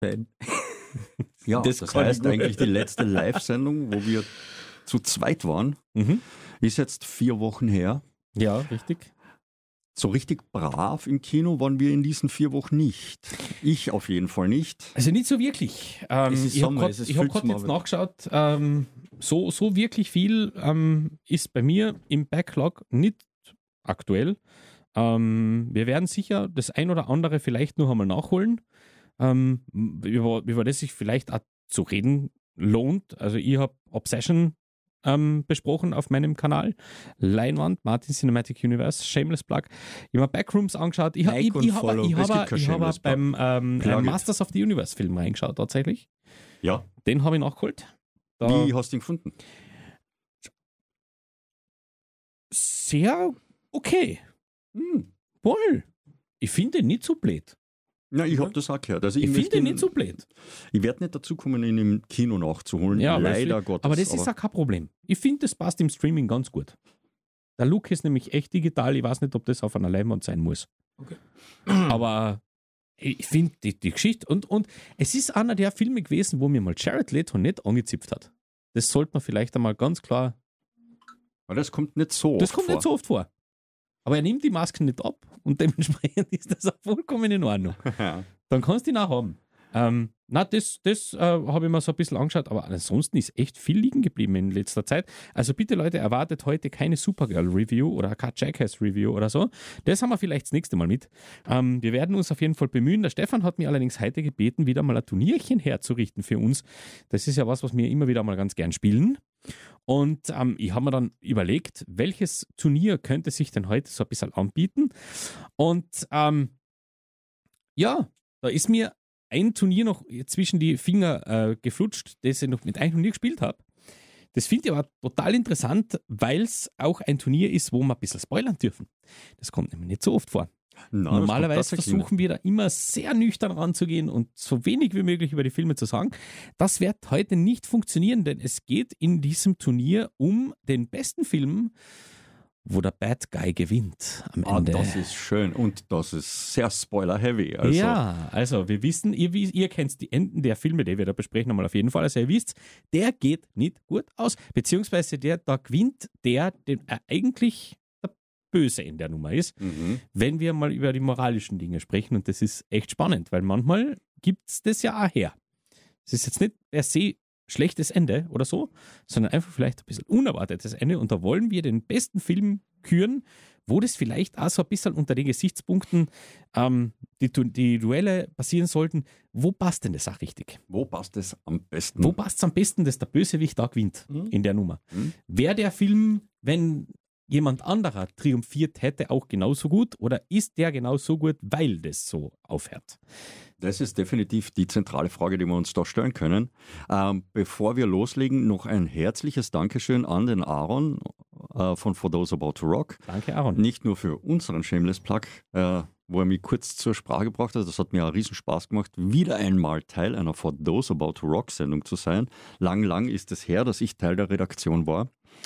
Ben. Ja, Das das kann heißt ich nur. eigentlich die letzte Live-Sendung, wo wir zu zweit waren, ist jetzt 4 Wochen her. Ja, richtig. So richtig brav im Kino waren wir in diesen 4 Wochen nicht. Ich auf jeden Fall nicht. Also nicht so wirklich. Es ist Ich habe Sommer, gerade es ist hab viel grad zum jetzt Arbeiten. nachgeschaut, so wirklich viel ist bei mir im Backlog nicht aktuell. Wir werden sicher das ein oder andere vielleicht noch einmal nachholen, über das sich vielleicht auch zu reden lohnt. Also ich habe Obsession besprochen auf meinem Kanal. Leinwand, Martin Cinematic Universe, Shameless Plug. Ich habe mir Backrooms angeschaut. Ich Like und follow. Es gibt kein habe Shameless Plug. beim Plug it. Masters of the Universe Film reingeschaut, tatsächlich. Ja. Den habe ich nachgeholt. Da Wie hast du ihn gefunden? sehr okay. Wohl. Ich finde ihn nicht so blöd. Ja, ich habe das auch gehört. Also Ich möchte finde ihn ihn- nicht so blöd. Ich werde nicht dazu kommen, ihn im Kino nachzuholen. Ja, aber Leider es- Gottes. Aber das ist auch kein Problem. Ich finde, das passt im Streaming ganz gut. Der Look ist nämlich echt digital. Ich weiß nicht, ob das auf einer Leinwand sein muss. Okay. Aber ich finde die Geschichte und es ist einer der Filme gewesen, wo mir mal Jared Leto nicht angezipft hat. Das sollte man vielleicht einmal ganz klar. Aber das kommt nicht so Das oft kommt vor. nicht so oft vor. Aber er nimmt die Masken nicht ab und dementsprechend ist das auch vollkommen in Ordnung. Dann kannst du ihn auch haben. Das habe ich mir so ein bisschen angeschaut, aber ansonsten ist echt viel liegen geblieben in letzter Zeit. Also bitte Leute, erwartet heute keine Supergirl-Review oder keine Jackass-Review oder so. Das haben wir vielleicht das nächste Mal mit. Wir werden uns auf jeden Fall bemühen. Der Stefan hat mir allerdings heute gebeten, wieder mal ein Turnierchen herzurichten für uns. Das ist ja was wir immer wieder mal ganz gern spielen. Und ich habe mir dann überlegt, welches Turnier könnte sich denn heute so ein bisschen anbieten. Und ja, da ist mir ein Turnier noch zwischen die Finger geflutscht, das ich noch mit einem Turnier gespielt habe. Das finde ich aber total interessant, weil es auch ein Turnier ist, wo wir ein bisschen spoilern dürfen. Das kommt nämlich nicht so oft vor. Nein, das kommt Normalerweise tatsächlich versuchen wir da immer sehr nüchtern ranzugehen und so wenig wie möglich über die Filme zu sagen. Das wird heute nicht funktionieren, denn es geht in diesem Turnier um den besten Film, wo der Bad Guy gewinnt am Ende. Das ist schön und das ist sehr spoiler-heavy. Also, Ja, also wir wissen, ihr kennt die Enden der Filme, die wir da besprechen, nochmal auf jeden Fall. Also ihr wisst, der geht nicht gut aus, beziehungsweise da gewinnt der eigentlich der Böse in der Nummer ist, wenn wir mal über die moralischen Dinge sprechen. Und das ist echt spannend, weil manchmal gibt es das ja auch her. Es ist jetzt nicht per se schlechtes Ende oder so, sondern einfach vielleicht ein bisschen unerwartetes Ende. Und da wollen wir den besten Film küren, wo das vielleicht auch so ein bisschen unter den Gesichtspunkten die Duelle passieren sollten. Wo passt denn das auch richtig? Wo passt es am besten? Wo passt es am besten, dass der Bösewicht da gewinnt in der Nummer? Wäre der Film, wenn jemand anderer triumphiert hätte, auch genauso gut oder ist der genauso gut, weil das so aufhört? Das ist definitiv die zentrale Frage, die wir uns da stellen können. Bevor wir loslegen, noch ein herzliches Dankeschön an den Aaron von For Those About to Rock. Danke, Aaron. Nicht nur für unseren Shameless Plug, wo er mich kurz zur Sprache gebracht hat. Das hat mir einen riesen Spaß gemacht, wieder einmal Teil einer For Those About to Rock Sendung zu sein. Lang ist es her, dass ich Teil der Redaktion war.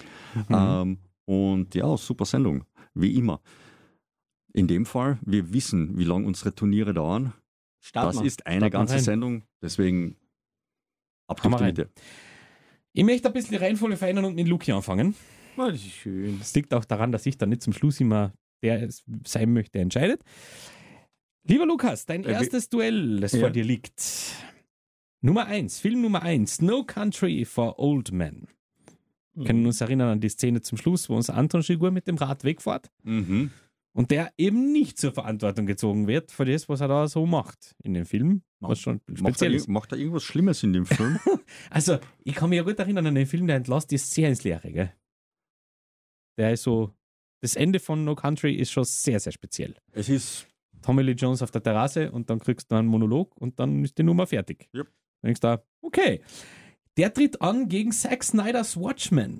Und ja, super Sendung, wie immer. In dem Fall, wir wissen, wie lange unsere Turniere dauern. Das ist eine ganze Sendung, deswegen ab durch die rein. Mitte. Ich möchte ein bisschen die Reihenfolge verändern und mit Luki anfangen. Oh, das ist schön. Das liegt auch daran, dass ich dann nicht zum Schluss immer der es sein möchte, der entscheidet. Lieber Lukas, dein erstes Duell, das vor dir liegt. Film Nummer 1, No Country for Old Men. Wir können uns erinnern an die Szene zum Schluss, wo uns Anton Chigurh mit dem Rad wegfährt und der eben nicht zur Verantwortung gezogen wird für das, was er da so macht in dem Film. Was schon speziell ist. Macht er irgendwas Schlimmes in dem Film? Also, ich kann mich ja gut erinnern an den Film, der entlässt ist sehr ins Leere, gell? Der ist so, das Ende von No Country ist schon sehr, sehr speziell. Es ist Tommy Lee Jones auf der Terrasse und dann kriegst du einen Monolog und dann ist die Nummer fertig. Yep. Dann denkst du, okay. Der tritt an gegen Zack Snyders Watchmen.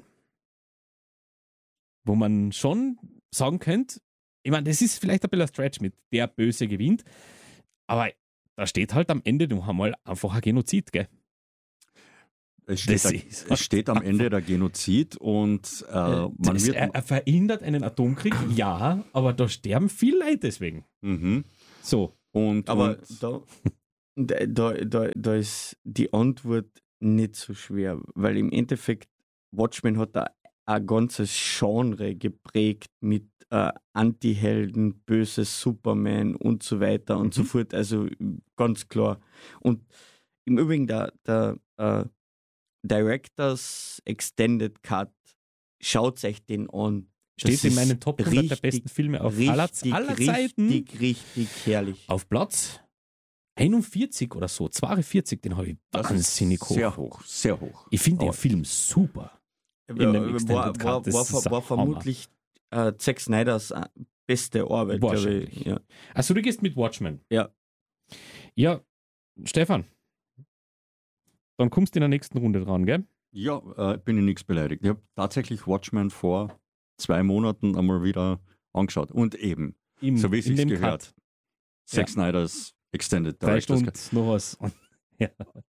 Wo man schon sagen könnte, ich meine, das ist vielleicht ein bisschen ein Stretch mit der Böse gewinnt, aber da steht halt am Ende noch einmal einfach ein Genozid, gell? Es steht am Ende der Genozid und er verhindert einen Atomkrieg, ja, aber da sterben viele Leute deswegen. Mhm. So. Aber Da ist die Antwort nicht so schwer, weil im Endeffekt Watchmen hat da ein ganzes Genre geprägt mit Anti-Helden, böses Superman und so weiter und so fort. Also ganz klar. Und im Übrigen der Directors Extended Cut, schaut euch den an. Steht in meinen Top 100 der besten Filme auf aller Zeiten. Richtig herrlich. Auf Platz 41 oder so, 42, den habe ich wahnsinnig hoch. Sehr hoch, sehr hoch. Ich finde den Film super. In dem Extended Cut, das ist war vermutlich Zack Snyders beste Arbeit, glaube ich. Ja. Also du gehst mit Watchmen. Ja. Ja, Stefan, dann kommst du in der nächsten Runde dran, gell? Ja, bin ich nichts beleidigt. Ich habe tatsächlich Watchmen vor 2 Monaten einmal wieder angeschaut. Und eben, so wie es sich gehört, Zack Snyders Extended 3 Stunden noch was. Ja.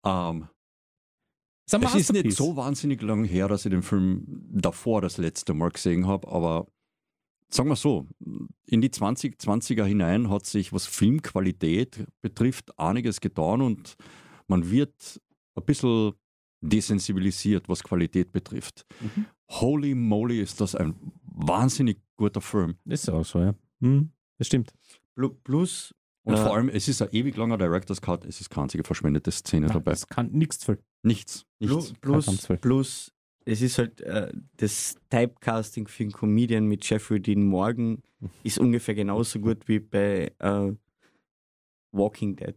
Es ist nicht so wahnsinnig lang her, dass ich den Film davor das letzte Mal gesehen habe, aber sagen wir so, in die 2020er hinein hat sich, was Filmqualität betrifft, einiges getan und man wird ein bisschen desensibilisiert, was Qualität betrifft. Holy moly, ist das ein wahnsinnig guter Film. Das ist auch so, ja. Das stimmt. Plus und vor allem, es ist ein ewig langer Director's Cut, es ist keine einzige verschwendete Szene dabei. Es kann nichts für. Nichts. Plus, es ist halt das Typecasting für einen Comedian mit Jeffrey Dean Morgan ist ungefähr genauso gut wie bei Walking Dead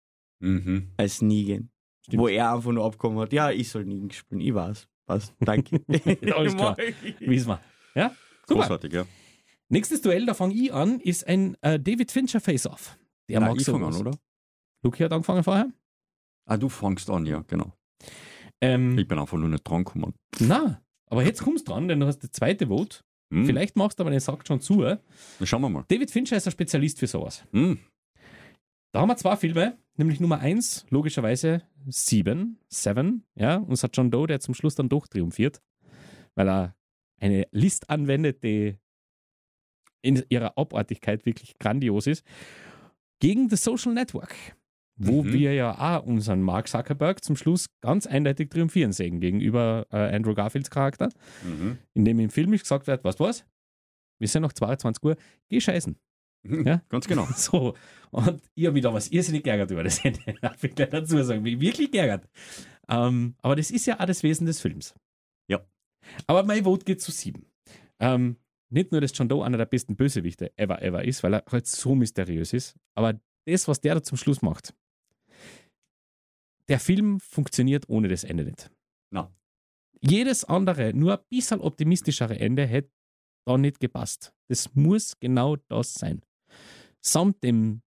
als Negan. Stimmt. Wo er einfach nur abgekommen hat, ja, ich soll Negan spielen, ich weiß. Passt, danke. Alles klar, wissen wir. Ja, super. Großartig, ja. Nächstes Duell, da fange ich an, ist ein David Fincher Face-Off. Der mag so an, oder? Luki hat angefangen vorher. Du fängst an, ja, genau. Ich bin einfach nur nicht dran gekommen. Na, aber jetzt kommst du dran, denn du hast das zweite Vote. Vielleicht machst du aber den Sack schon zu. Na, schauen wir mal. David Fincher ist ein Spezialist für sowas. Da haben wir 2 Filme, nämlich Nummer 1, logischerweise Seven, ja, und es hat John Doe, der zum Schluss dann doch triumphiert, weil er eine List anwendet, die in ihrer Abartigkeit wirklich grandios ist, gegen The Social Network, wo wir ja auch unseren Mark Zuckerberg zum Schluss ganz eindeutig triumphieren sehen gegenüber Andrew Garfields Charakter, in dem im Film gesagt wird, was? Wir sind noch 22 Uhr, geh scheißen. Ja? Ganz genau. So, und ich habe mich damals irrsinnig geärgert über das Ende. Darf ich gleich dazu sagen, mich wirklich geärgert. Aber das ist ja auch das Wesen des Films. Ja. Aber mein Vote geht zu 7. Nicht nur, dass John Doe einer der besten Bösewichte ever ist, weil er halt so mysteriös ist, aber das, was der da zum Schluss macht, der Film funktioniert ohne das Ende nicht. Na. Jedes andere, nur ein bisschen optimistischere Ende hätte da nicht gepasst. Das muss genau das sein. Samt dem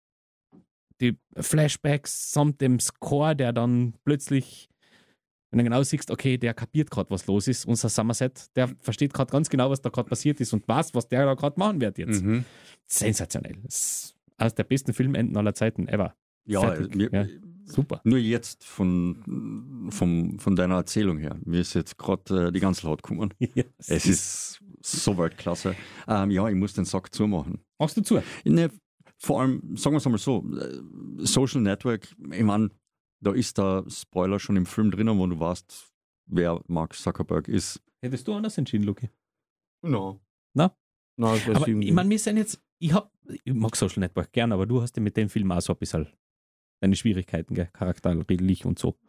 die Flashbacks, samt dem Score, der dann plötzlich, wenn du genau siehst, okay, der kapiert gerade, was los ist, unser Somerset, der versteht gerade ganz genau, was da gerade passiert ist und weiß, was der da gerade machen wird jetzt. Sensationell. Das ist eines der besten Filmenden aller Zeiten ever. Ja, super. Nur jetzt von deiner Erzählung her. Mir ist jetzt gerade die ganze Haut gekommen. Yes. Es ist so Weltklasse. Ich muss den Sack zumachen. Machst du zu? Ne, vor allem, sagen wir es einmal so, Social Network, ich meine, da ist der Spoiler schon im Film drinnen, wo du weißt, wer Mark Zuckerberg ist. Hättest du anders entschieden, Luki? No. Na? No, aber ich meine, wir sind jetzt, ich mag Social Network gern, aber du hast ja mit dem Film auch so ein bisschen deine Schwierigkeiten, gell? Charakterlich und so.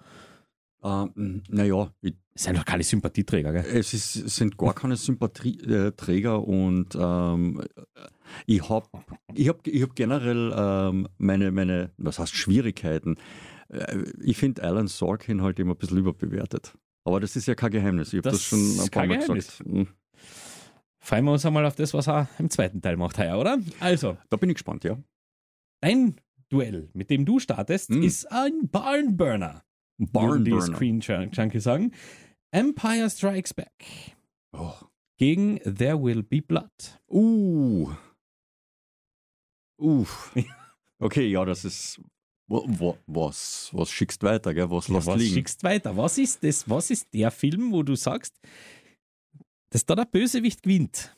Naja. Es sind doch keine Sympathieträger, gell? Es sind gar keine Sympathieträger und ich hab generell meine, was heißt Schwierigkeiten. Ich finde Alan Sorkin halt immer ein bisschen überbewertet. Aber das ist ja kein Geheimnis. Ich habe das schon ein paar Mal gesagt. Freuen wir uns einmal auf das, was er im zweiten Teil macht, oder? Also. Da bin ich gespannt, ja. Dein Duell, mit dem du startest, ist ein Barnburner. Die Screen Junkie sagen. Empire Strikes Back. Gegen There Will Be Blood. Okay, ja, das ist. Was schickst weiter, gell? Was lässt liegen? Schickst weiter? Was ist das? Was ist der Film, wo du sagst, dass da der Bösewicht gewinnt?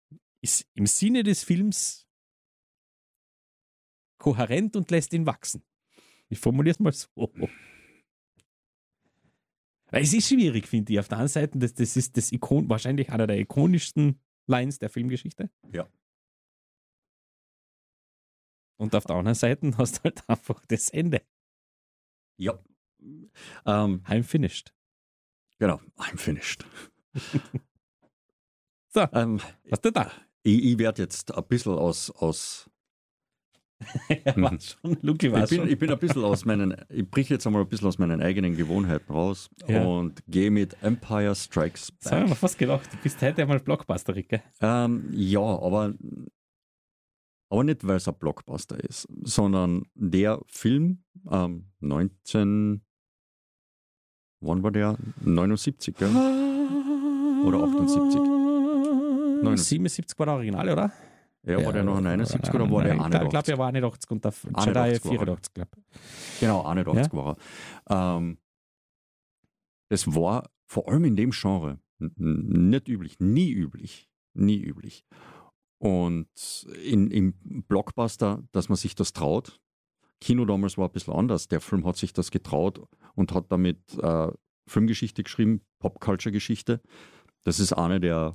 Ist im Sinne des Films kohärent und lässt ihn wachsen. Ich formuliere es mal so. Weil es ist schwierig, finde ich. Auf der einen Seite, das ist wahrscheinlich einer der ikonischsten Lines der Filmgeschichte. Ja. Und auf der anderen Seite hast du halt einfach das Ende. Ja. I'm finished. Genau, I'm finished. So, was du da? Ich werde jetzt ein bisschen aus War schon, Luki war schon. ich bin ein bisschen ich brich jetzt einmal ein bisschen aus meinen eigenen Gewohnheiten raus und gehe mit Empire Strikes Das habe ich Back. mir fast gedacht. Du bist heute einmal Blockbuster-Rick, gell? Ja, aber nicht, weil es ein Blockbuster ist, sondern der Film 19, wann war der? 79, gell? Oder 78? 77 war der Original, oder? Ja, war der noch 79 oder war der 81? Ich glaube, er war 81 und der 81 Jedi 84, glaube ich. Genau, 81 war er. Es war vor allem in dem Genre nicht üblich, nie üblich. Und im Blockbuster, dass man sich das traut. Kino damals war ein bisschen anders. Der Film hat sich das getraut und hat damit Filmgeschichte geschrieben, Popculture-Geschichte. Das ist eine der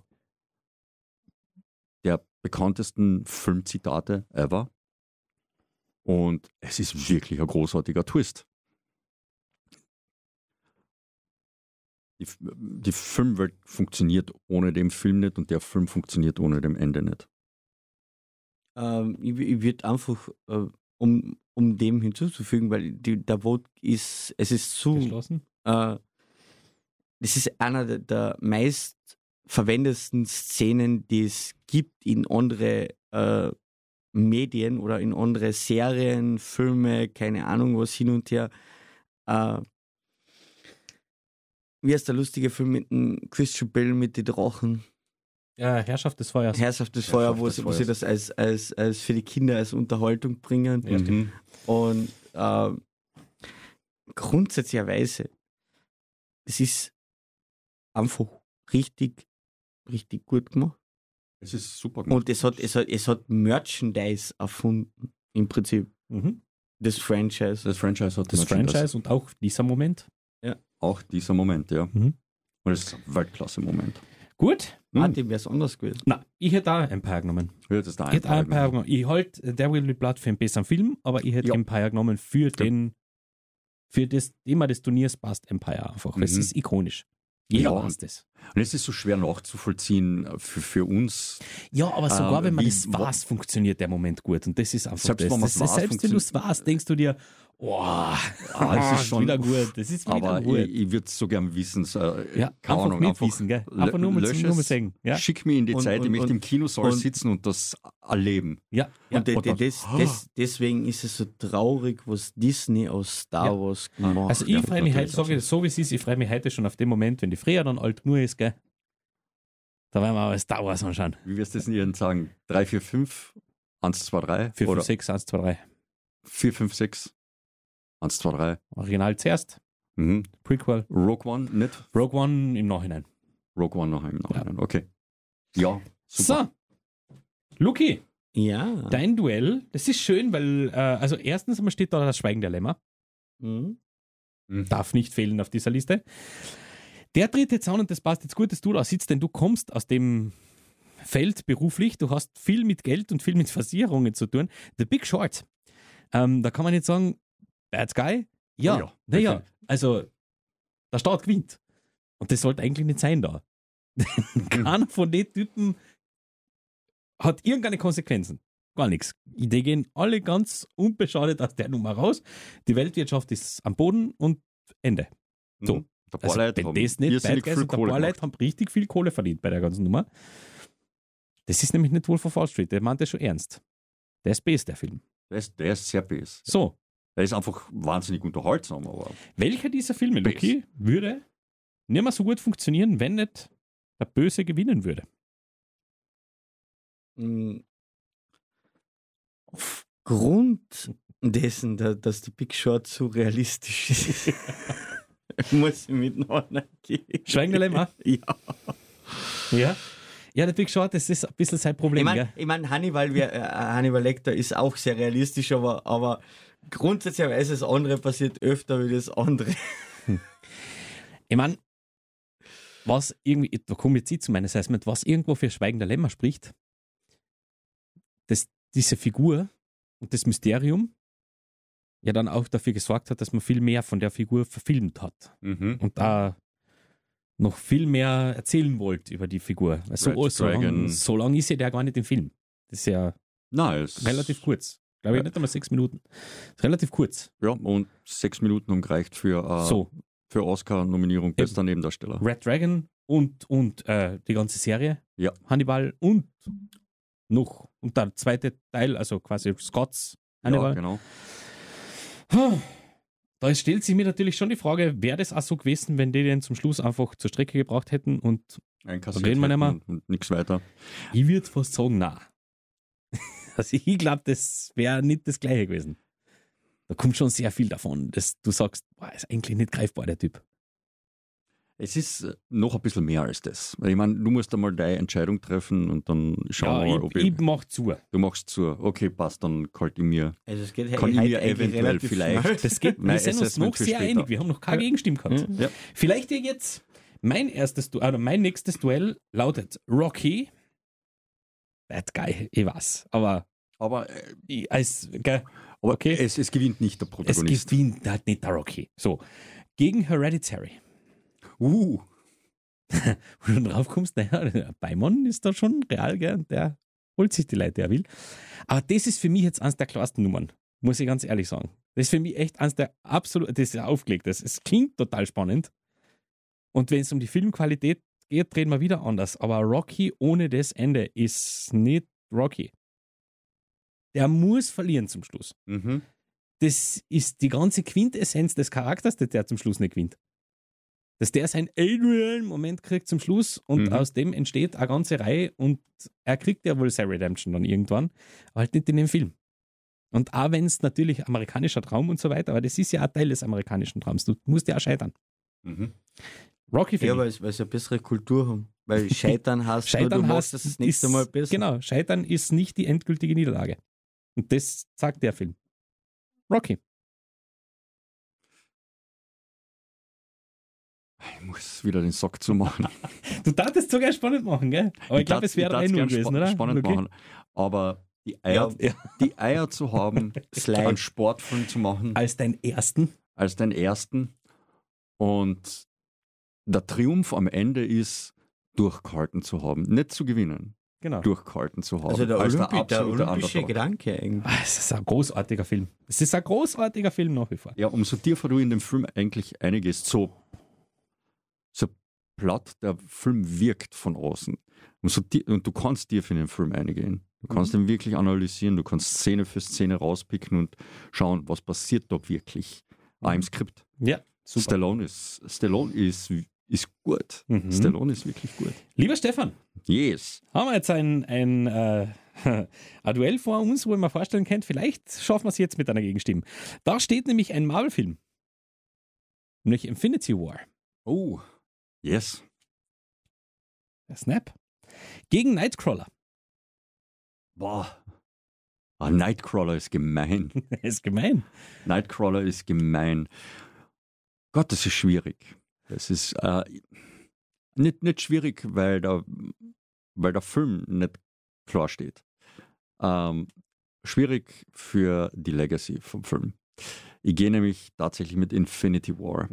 bekanntesten Filmzitate ever. Und es ist wirklich ein großartiger Twist. Die Filmwelt funktioniert ohne den Film nicht und der Film funktioniert ohne dem Ende nicht. Ich würde einfach, um dem hinzuzufügen, weil der Vote ist, es ist so, Geschlossen. das ist einer der meist verwendetsten Szenen, die es gibt in andere Medien oder in andere Serien, Filme, keine Ahnung was hin und her. Wie heißt der lustige Film mit dem Christian Bale mit den Drachen? Ja, Herrschaft des Feuers. Herrschaft des Feuers, wo sie das als für die Kinder als Unterhaltung bringen. Ja, stimmt. Und grundsätzlicherweise, es ist einfach richtig gut gemacht. Es ist super gemacht. Und es hat Merchandise erfunden, im Prinzip. Das Franchise. Das Franchise hat Das Franchise und auch dieser Moment. Auch dieser Moment, ja. Mhm. Und das ist ein Weltklasse-Moment. Gut. Martin, wäre es anders gewesen. Na, ich hätte auch Empire genommen. Ja, das ist der Ich hätte auch Empire genommen. Ich halte There Will Be Blood für einen besseren Film, aber ich hätte Empire genommen für das Thema des Turniers passt Empire einfach. Es ist ikonisch. Jeder weiß das. Und es ist so schwer nachzuvollziehen für uns. Ja, aber sogar wenn man das wie- weiß, funktioniert der Moment gut. Und das ist einfach Selbst wenn man es weiß, selbst wenn du es weißt, denkst du dir, es ist schon wieder gut. Das ist wieder Aber gut. ich würde es so gern wissen. Ja, keine einfach Ahnung, mitwissen, gell? Einfach nur mal lösch es, sagen. Ja, Schick mich in die Und- Zeit, ich und- möchte im Kinosaal und- sitzen und das erleben. ja. Und Und deswegen ist es so traurig, was Disney aus Star Wars gemacht hat. Also ich freue mich heute, natürlich, sage ich so wie es ist, ich freue mich heute schon auf den Moment, wenn die Freya dann alt genug ist, gell? Da werden wir aber Star Wars anschauen. Wie wirst du das denn sagen? 3, 4, 5, 1, 2, 3? 4, 5, Oder 6, 1, 2, 3. 4, 5, 6, 1, 2, 3. Original zuerst, Mhm. Prequel, Rogue One nicht? Rogue One im Nachhinein. Rogue One noch im Nachhinein. Okay. Ja, super. So, Luki, Ja. dein Duell, das ist schön, weil, also erstens einmal steht da das Schweigen der Lämmer. Mhm. Darf nicht fehlen auf dieser Liste. Der tritt jetzt an und das passt jetzt gut, dass du da sitzt, denn du kommst aus dem Feld beruflich, du hast viel mit Geld und viel mit Versicherungen zu tun. The Big Short. Da kann man jetzt sagen, Bad Guy? Ja, Oh ja, naja, definitiv. also der Staat gewinnt. Und das sollte eigentlich nicht sein da. Keiner von den Typen hat irgendeine Konsequenzen. Gar nichts. Die gehen alle ganz unbeschadet aus der Nummer raus. Die Weltwirtschaft ist am Boden und Ende. So. Mhm. Ein paar Also, Leute wenn haben das nicht irrsinnig Bad Guys viel und ein Kohle paar Leute gemacht. haben richtig viel Kohle verdient bei der ganzen Nummer. Das ist nämlich nicht Wolf of Wall Street. Der meint das schon ernst. Der ist best, der Film. Der ist sehr best. So, Der ist einfach wahnsinnig unterhaltsam. Aber welcher dieser Filme, Best. Luki, würde nicht mehr so gut funktionieren, wenn nicht der Böse gewinnen würde? Aufgrund dessen, dass die Big Short so realistisch ist, muss ich mit Neun gehen. Schweigen der Lämmer? Ja. Ja. Ja, der Big Short, das ist ein bisschen sein Problem. Ich gell? meine, Hannibal Lecter ist auch sehr realistisch, aber grundsätzlicherweise das andere passiert öfter wie das andere. Ich meine, was irgendwie, da komme ich jetzt zu meinem Assessment, was irgendwo für Schweigen der Lämmer spricht, dass diese Figur und das Mysterium ja dann auch dafür gesorgt hat, dass man viel mehr von der Figur verfilmt hat. Und da noch viel mehr erzählen wollte über die Figur. So lang ist ja der gar nicht im Film. Das ist ja relativ kurz. Glaube ich nicht einmal 6 Minuten. Ist relativ kurz. Ja, und 6 Minuten haben gereicht für Oscar-Nominierung bester Nebendarsteller. Red Dragon und die ganze Serie. Ja. Hannibal und der zweite Teil, also quasi Scott's Hannibal. Ja, genau. Da stellt sich mir natürlich schon die Frage, wäre das auch so gewesen, wenn die den zum Schluss einfach zur Strecke gebracht hätten und einkassiert reden wir nicht mehr. Und nichts weiter. Ich würde fast sagen, nein. Also ich glaube, das wäre nicht das Gleiche gewesen. Da kommt schon sehr viel davon, dass du sagst, boah, ist eigentlich nicht greifbar, der Typ. Es ist noch ein bisschen mehr als das. Ich meine, du musst einmal deine Entscheidung treffen und dann schauen wir mal, ob ich mach zu. Du machst zu. Okay, passt, dann kann ich mir eventuell vielleicht. Das geht, wir sind uns noch sehr einig. Wir haben noch keine Gegenstimme gehabt. Ja. Vielleicht jetzt mein nächstes Duell lautet Rocky. That guy, ich weiß. Aber es gewinnt nicht der Protagonist. Es gewinnt halt nicht der Rocky. So. Gegen Hereditary. Wo du drauf kommst, naja, Beimann ist da schon real, gell? Der holt sich die Leute, der will. Aber das ist für mich jetzt eines der klarsten Nummern, muss ich ganz ehrlich sagen. Das ist für mich echt eines der das ist aufgelegt. Es klingt total spannend. Und wenn es um die Filmqualität geht, drehen wir wieder anders. Aber Rocky ohne das Ende ist nicht Rocky. Der muss verlieren zum Schluss. Das ist die ganze Quintessenz des Charakters, der zum Schluss nicht gewinnt. Dass der seinen Adrian-Moment kriegt zum Schluss und aus dem entsteht eine ganze Reihe und er kriegt ja wohl seine Redemption dann irgendwann, aber halt nicht in dem Film. Und auch wenn es natürlich amerikanischer Traum und so weiter, aber das ist ja ein Teil des amerikanischen Traums. Du musst ja auch scheitern. Rocky ja, weil sie eine bessere Kultur haben. Weil Scheitern heißt, du machst das nächste Mal besser. Genau, Scheitern ist nicht die endgültige Niederlage. Und das sagt der Film. Rocky. Ich muss wieder den Sack zumachen. Du darfst es sogar spannend machen, gell? Aber ich glaube, es wäre 3-0 gewesen, oder? Spannend machen. Aber die Eier zu haben, einen Sportfilm zu machen. Als deinen ersten. Und der Triumph am Ende ist, durchgehalten zu haben. Nicht zu gewinnen. Genau. Durchgehalten zu haben. Also der olympische Underdog. Gedanke eigentlich. Es ist ein großartiger Film. Es ist ein großartiger Film nach wie vor. Ja, umso tiefer du in dem Film eigentlich einiges so platt der Film wirkt von außen. Und du kannst tief in den Film eingehen. Du kannst ihn wirklich analysieren, du kannst Szene für Szene rauspicken und schauen, was passiert da wirklich. Auch im Skript. Ja, super. Stallone ist gut. Stallone ist wirklich gut. Lieber Stefan. Yes. Haben wir jetzt ein Duell vor uns, wo man vorstellen kann, vielleicht schaffen wir es jetzt mit einer Gegenstimme. Da steht nämlich ein Marvel-Film. Nämlich Infinity War. Oh, yes. Der Snap. Gegen Nightcrawler. Boah. Nightcrawler ist gemein. Ist gemein. Nightcrawler ist gemein. Gott, das ist schwierig. Das ist nicht schwierig, weil der Film nicht klar steht. Schwierig für die Legacy vom Film. Ich gehe nämlich tatsächlich mit Infinity War.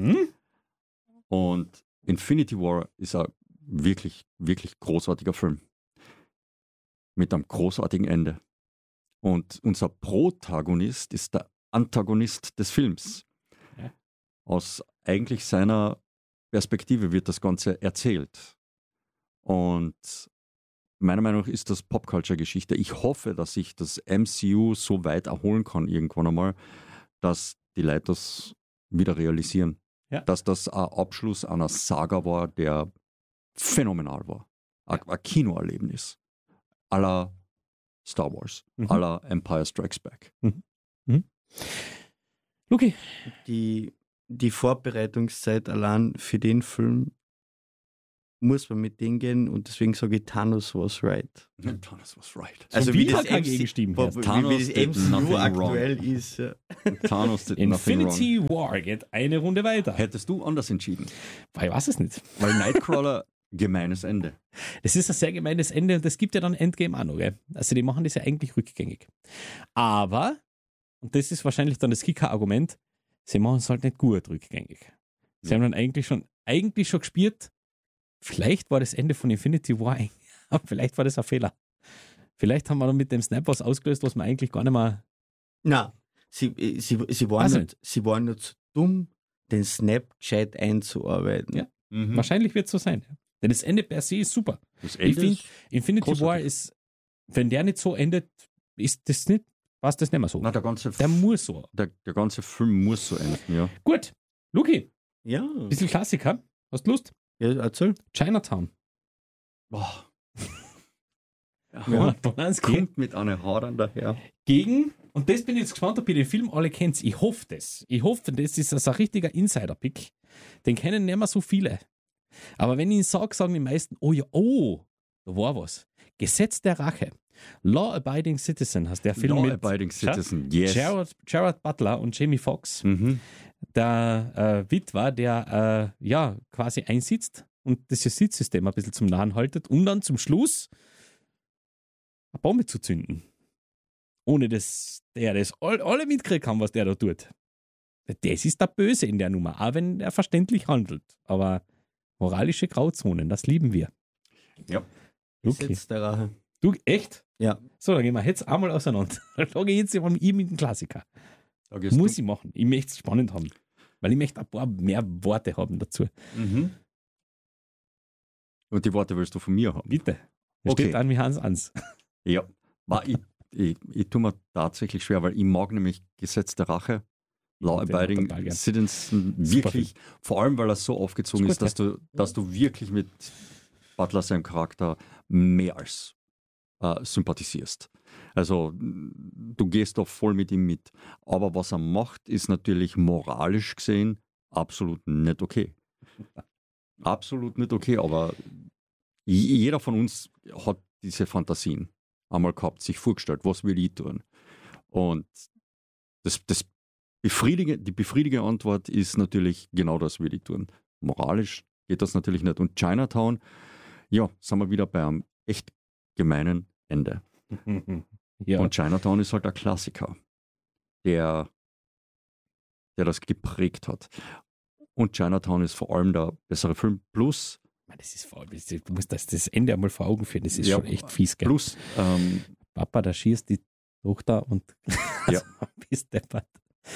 Und Infinity War ist ein wirklich, wirklich großartiger Film. Mit einem großartigen Ende. Und unser Protagonist ist der Antagonist des Films. Ja. Aus eigentlich seiner Perspektive wird das Ganze erzählt. Und meiner Meinung nach ist das Popculture-Geschichte. Ich hoffe, dass sich das MCU so weit erholen kann irgendwann einmal, dass die Leute das wieder realisieren. Ja. Dass das ein Abschluss einer Saga war, der phänomenal war. Ein Kinoerlebnis. À la Star Wars. À la Empire Strikes Back. Luki. Die Vorbereitungszeit allein für den Film muss man mit denen gehen und deswegen sage ich, Thanos was right. Thanos was right. Also wie das gegenstimmt wie das MCU aktuell ist. Ja. Thanos did nothing wrong. Infinity War geht eine Runde weiter. Hättest du anders entschieden? Ich weiß es nicht. Weil Nightcrawler, gemeines Ende. Das ist ein sehr gemeines Ende und das gibt ja dann Endgame auch noch. Gell? Also die machen das ja eigentlich rückgängig. Aber, und das ist wahrscheinlich dann das Kicker-Argument, sie machen es halt nicht gut rückgängig. Sie haben dann eigentlich schon gespielt, vielleicht war das Ende von Infinity War, aber vielleicht war das ein Fehler. Vielleicht haben wir dann mit dem Snap was ausgelöst, was man eigentlich gar nicht mehr... Nein, sie waren nur zu dumm, den Snap gescheit einzuarbeiten. Ja. Wahrscheinlich wird es so sein. Denn das Ende per se ist super. Das Ende Ich finde, ist Infinity großartig. War ist, wenn der nicht so endet, ist das nicht, passt das nicht mehr so. Na, Der muss so. der ganze Film muss so enden, ja. Gut, Luki, Ja. bisschen Klassiker. Hast du Lust? Ja, erzähl. Chinatown. Boah. Ja, Polanski. Kommt mit einer Hadern daher. Gegen, und das bin ich jetzt gespannt, ob ihr den Film alle kennt. Ich hoffe das. Das ist also ein richtiger Insider-Pick. Den kennen nicht mehr so viele. Aber wenn ich ihn sage, sagen die meisten, oh ja, da war was. Gesetz der Rache. Law-Abiding Citizen heißt der Film Law-Abiding Citizen, yes. Gerard Butler und Jamie Foxx. Mhm. Der Witwer, der quasi einsitzt und das Justizsystem ein bisschen zum Nahen haltet, um dann zum Schluss eine Bombe zu zünden. Ohne dass der das alle mitkriegen kann, was der da tut. Das ist der Böse in der Nummer, auch wenn er verständlich handelt. Aber moralische Grauzonen, das lieben wir. Ja. Okay. Gesetz der Rache. Du, echt? Ja. So, dann gehen wir jetzt einmal auseinander. Dann schlage ich jetzt mit dem Klassiker. Da gehst Muss ich machen. Ich möchte es spannend haben. Weil ich möchte ein paar mehr Worte haben dazu. Mhm. Und die Worte willst du von mir haben? Bitte. Da Okay. steht an wie Hans Ans. Ja. Ich tue mir tatsächlich schwer, weil ich mag nämlich Gesetz der Rache, Law-Abiding total gern. Citizen Super wirklich, vor allem weil er so aufgezogen Ist ist, gut, dass du wirklich mit Butler seinem Charakter mehr als sympathisierst. Also du gehst doch voll mit ihm mit. Aber was er macht, ist natürlich moralisch gesehen absolut nicht okay. Absolut nicht okay, aber jeder von uns hat diese Fantasien einmal gehabt, sich vorgestellt, was will ich tun? Und die befriedigende Antwort ist natürlich, genau das will ich tun. Moralisch geht das natürlich nicht. Und Chinatown, ja, sind wir wieder bei einem echt gemeinen Ende. Ja. Und Chinatown ist halt ein Klassiker, der das geprägt hat. Und Chinatown ist vor allem der bessere Film. Plus, Das ist faul. Du musst das Ende einmal vor Augen führen. Das ist Ja, schon echt fies, gell? plus Papa, da schießt die Tochter und Ja. bist deppert.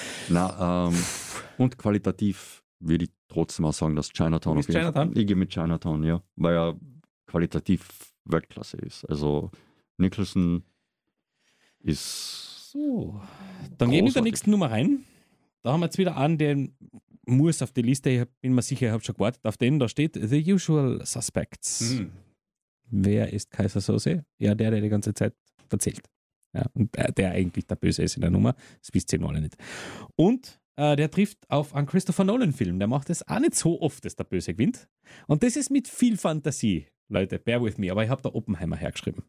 und qualitativ würde ich trotzdem auch sagen, dass Chinatown Du bist auf jeden Fall. Chinatown? Ich gehe mit Chinatown, ja, weil er qualitativ Weltklasse ist. Also Nicholson ist So, dann gehen wir in der Großartig. nächsten Nummer rein. Da haben wir jetzt wieder einen, der muss auf die Liste. Ich bin mir sicher, ich habe schon gewartet auf den. Da steht The Usual Suspects. Wer ist Kaiser Soze? Ja, der die ganze Zeit erzählt. Ja, und der eigentlich der Böse ist in der Nummer. Das wisst ihr noch alle nicht. Und der trifft auf einen Christopher Nolan-Film. Der macht es auch nicht so oft, dass der Böse gewinnt. Und das ist mit viel Fantasie. Leute, bear with me. Aber ich habe da Oppenheimer hergeschrieben.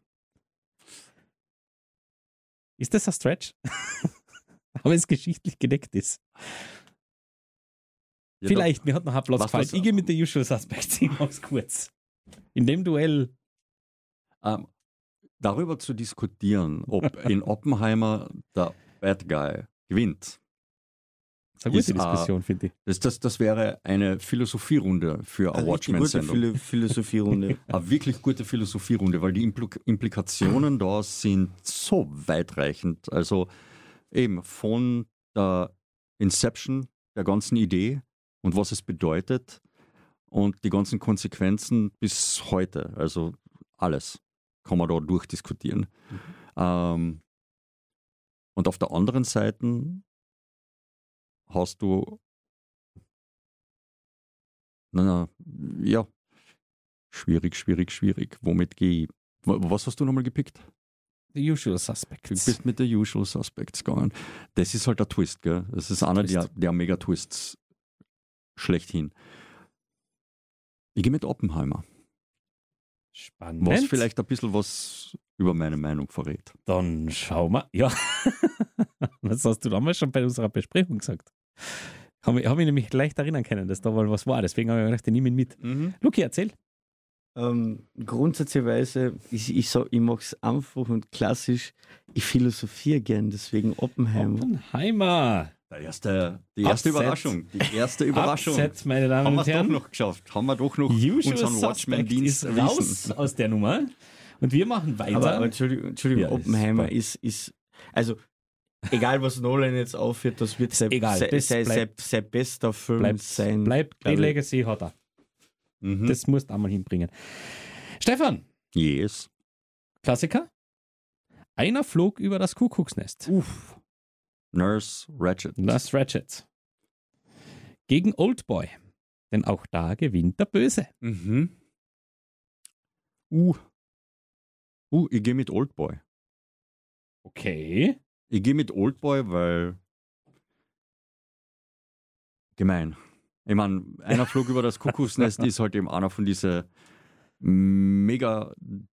Ist das ein Stretch? Aber es geschichtlich gedeckt ist. Ja, Vielleicht, mir hat noch ein Platz Was- gefallen. was- Ich gehe mit der Usual Suspects. Ich mach's kurz. In dem Duell. Darüber zu diskutieren, ob in Oppenheimer der Bad Guy gewinnt, Das ist eine Ist, gute Diskussion, finde ich. das wäre eine Philosophierunde für eine Eine richtig gute Watchmen-Sendung. Philosophierunde. Eine wirklich gute Philosophierunde, weil die Implikationen da sind so weitreichend. Also eben von der Inception der ganzen Idee und was es bedeutet und die ganzen Konsequenzen bis heute. Also alles kann man da durchdiskutieren. Und auf der anderen Seite hast du ja, schwierig. Womit gehe ich? Was hast du nochmal gepickt? The Usual Du Suspects. bist mit der Usual Suspects gegangen. Das ist halt der Twist, gell? Das ist einer der Mega-Twists schlechthin. Ich gehe mit Oppenheimer. Spannend. Was vielleicht ein bisschen was über meine Meinung verrät. Dann schauen wir. Ja, das hast du damals schon bei unserer Besprechung gesagt. Habe ich nämlich leicht erinnern können, dass da mal was war. Deswegen habe ich gedacht, ich nehme ihn mit. Luki, erzähl. Grundsätzlicherweise, ich mache es einfach und klassisch. Ich philosophiere gern, deswegen Oppenheimer. Oppenheimer. Die erste Upset. Überraschung. Die erste Überraschung. Upset, meine Damen Haben wir und es doch Herren. noch geschafft. Haben wir doch noch Usual unseren Suspect Watchmen-Dienst ist raus erwiesen. aus der Nummer. Und wir machen weiter. Aber Entschuldigung, Ja, Oppenheimer ist ist, also egal was Nolan jetzt aufführt, das wird Egal, das sein bester Film sein. Bleibt, die glaub ich. Legacy hat er. Mhm. Das musst du einmal hinbringen. Stefan, Yes. Klassiker. Einer flog über das Kuckucksnest. Nurse Ratched. Last Ratchet. Gegen Oldboy. Denn auch da gewinnt der Böse. Mhm. Ich gehe mit Oldboy. Okay. Ich gehe mit Oldboy, weil gemein. Ich meine, einer flog über das Kuckucksnest ist halt eben einer von diesen mega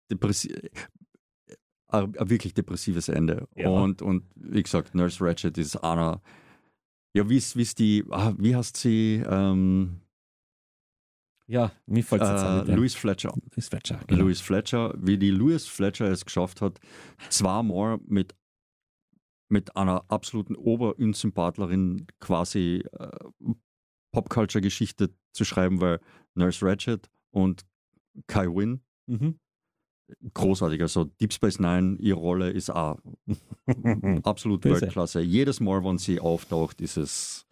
ein wirklich depressives Ende. Ja. Und wie gesagt, Nurse Ratched ist einer, ja, wie heißt sie? Ja, mir fällt es jetzt auch nicht ein. Louise Fletcher. Louise Fletcher. Genau. Louise Fletcher, wie die Louise Fletcher es geschafft hat, zweimal mit einer absoluten Oberunsympathlerin quasi Popculture-Geschichte zu schreiben, weil Nurse Ratched und Kai Wynn, Mhm. großartig. Also Deep Space Nine, ihre Rolle ist auch absolut Böse. Weltklasse. Jedes Mal, wenn sie auftaucht, ist es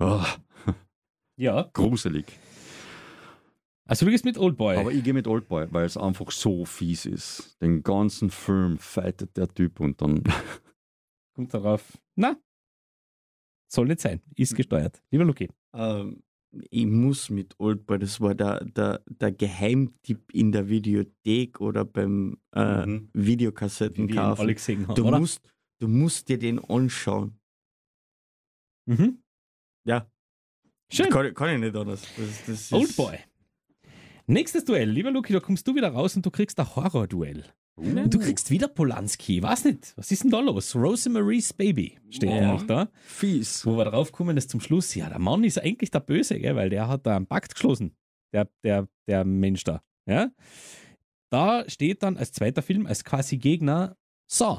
Ja, gruselig. also du gehst mit Oldboy. Aber ich gehe mit Oldboy, weil es einfach so fies ist. Den ganzen Film fightet der Typ und dann Kommt darauf. Na, soll nicht sein. Ist gesteuert. Lieber Luki. Ich muss mit Oldboy, das war der Geheimtipp in der Videothek oder beim Wie wir ihn Videokassettenkauf. alle gesehen haben, Du oder? musst dir den anschauen. Mhm. Ja. Schön. Kann ich nicht anders. Das ist Oldboy. Nächstes Duell. Lieber Luki, da kommst du wieder raus und du kriegst ein Horror-Duell. Und du kriegst wieder Polanski. Weiß nicht, was ist denn da los? Rosemary's Baby steht Ja. noch da. fies. Wo wir drauf kommen, ist zum Schluss, ja, der Mann ist eigentlich der Böse, gell, weil der hat da einen Pakt geschlossen. Der Mensch da. Ja? Da steht dann als zweiter Film, als quasi Gegner, Saw.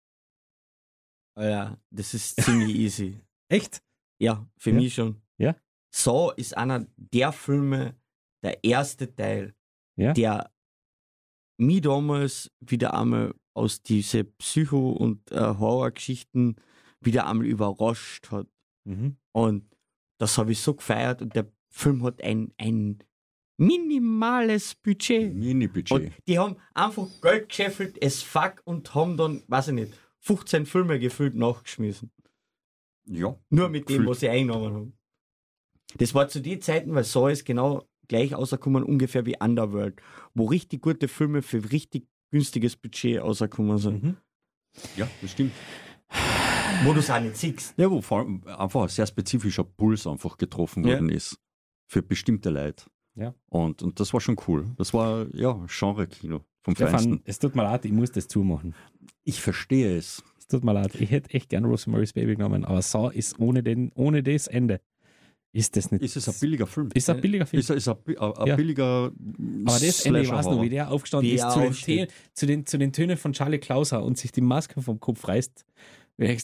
Ja, das ist ziemlich easy. Echt? Ja, für Ja. mich schon. Ja. Saw ist einer der Filme, der erste Teil, Ja. der mich damals wieder einmal aus diese Psycho- und Horrorgeschichten wieder einmal überrascht hat. Mhm. Und das habe ich so gefeiert und der Film hat ein minimales Budget. Mini-Budget. Und die haben einfach Geld gescheffelt, es fuck, und haben dann, weiß ich nicht, 15 Filme gefüllt nachgeschmissen. Ja. Nur mit dem, Gefühlt. was sie eingenommen haben. Das war zu den Zeiten, weil Saw ist genau gleich rausgekommen, ungefähr wie Underworld, wo richtig gute Filme für richtig günstiges Budget rausgekommen sind. Mhm. Ja, das stimmt. Wo du es auch nicht siehst. Ja, wo vor allem einfach ein sehr spezifischer Puls einfach getroffen Ja. worden ist. Für bestimmte Leute. Ja. Und das war schon cool. Das war, ja, Genre-Kino vom Stefan, Feinsten. es tut mir leid, ich muss das zumachen. Ich verstehe es. Es tut mir leid, ich hätte echt gern Rosemary's Baby genommen, aber Saw ist ohne das Ende. Ist das nicht. Ist es ein billiger Film? Ist ein billiger Film. Ist ein Ja. billiger Aber das Ende, ich weiß noch, wie der aufgestanden Wie ist er zu den, aufsteht. zu den Tönen von Charlie Klauser und sich die Maske vom Kopf reißt. Du denkst,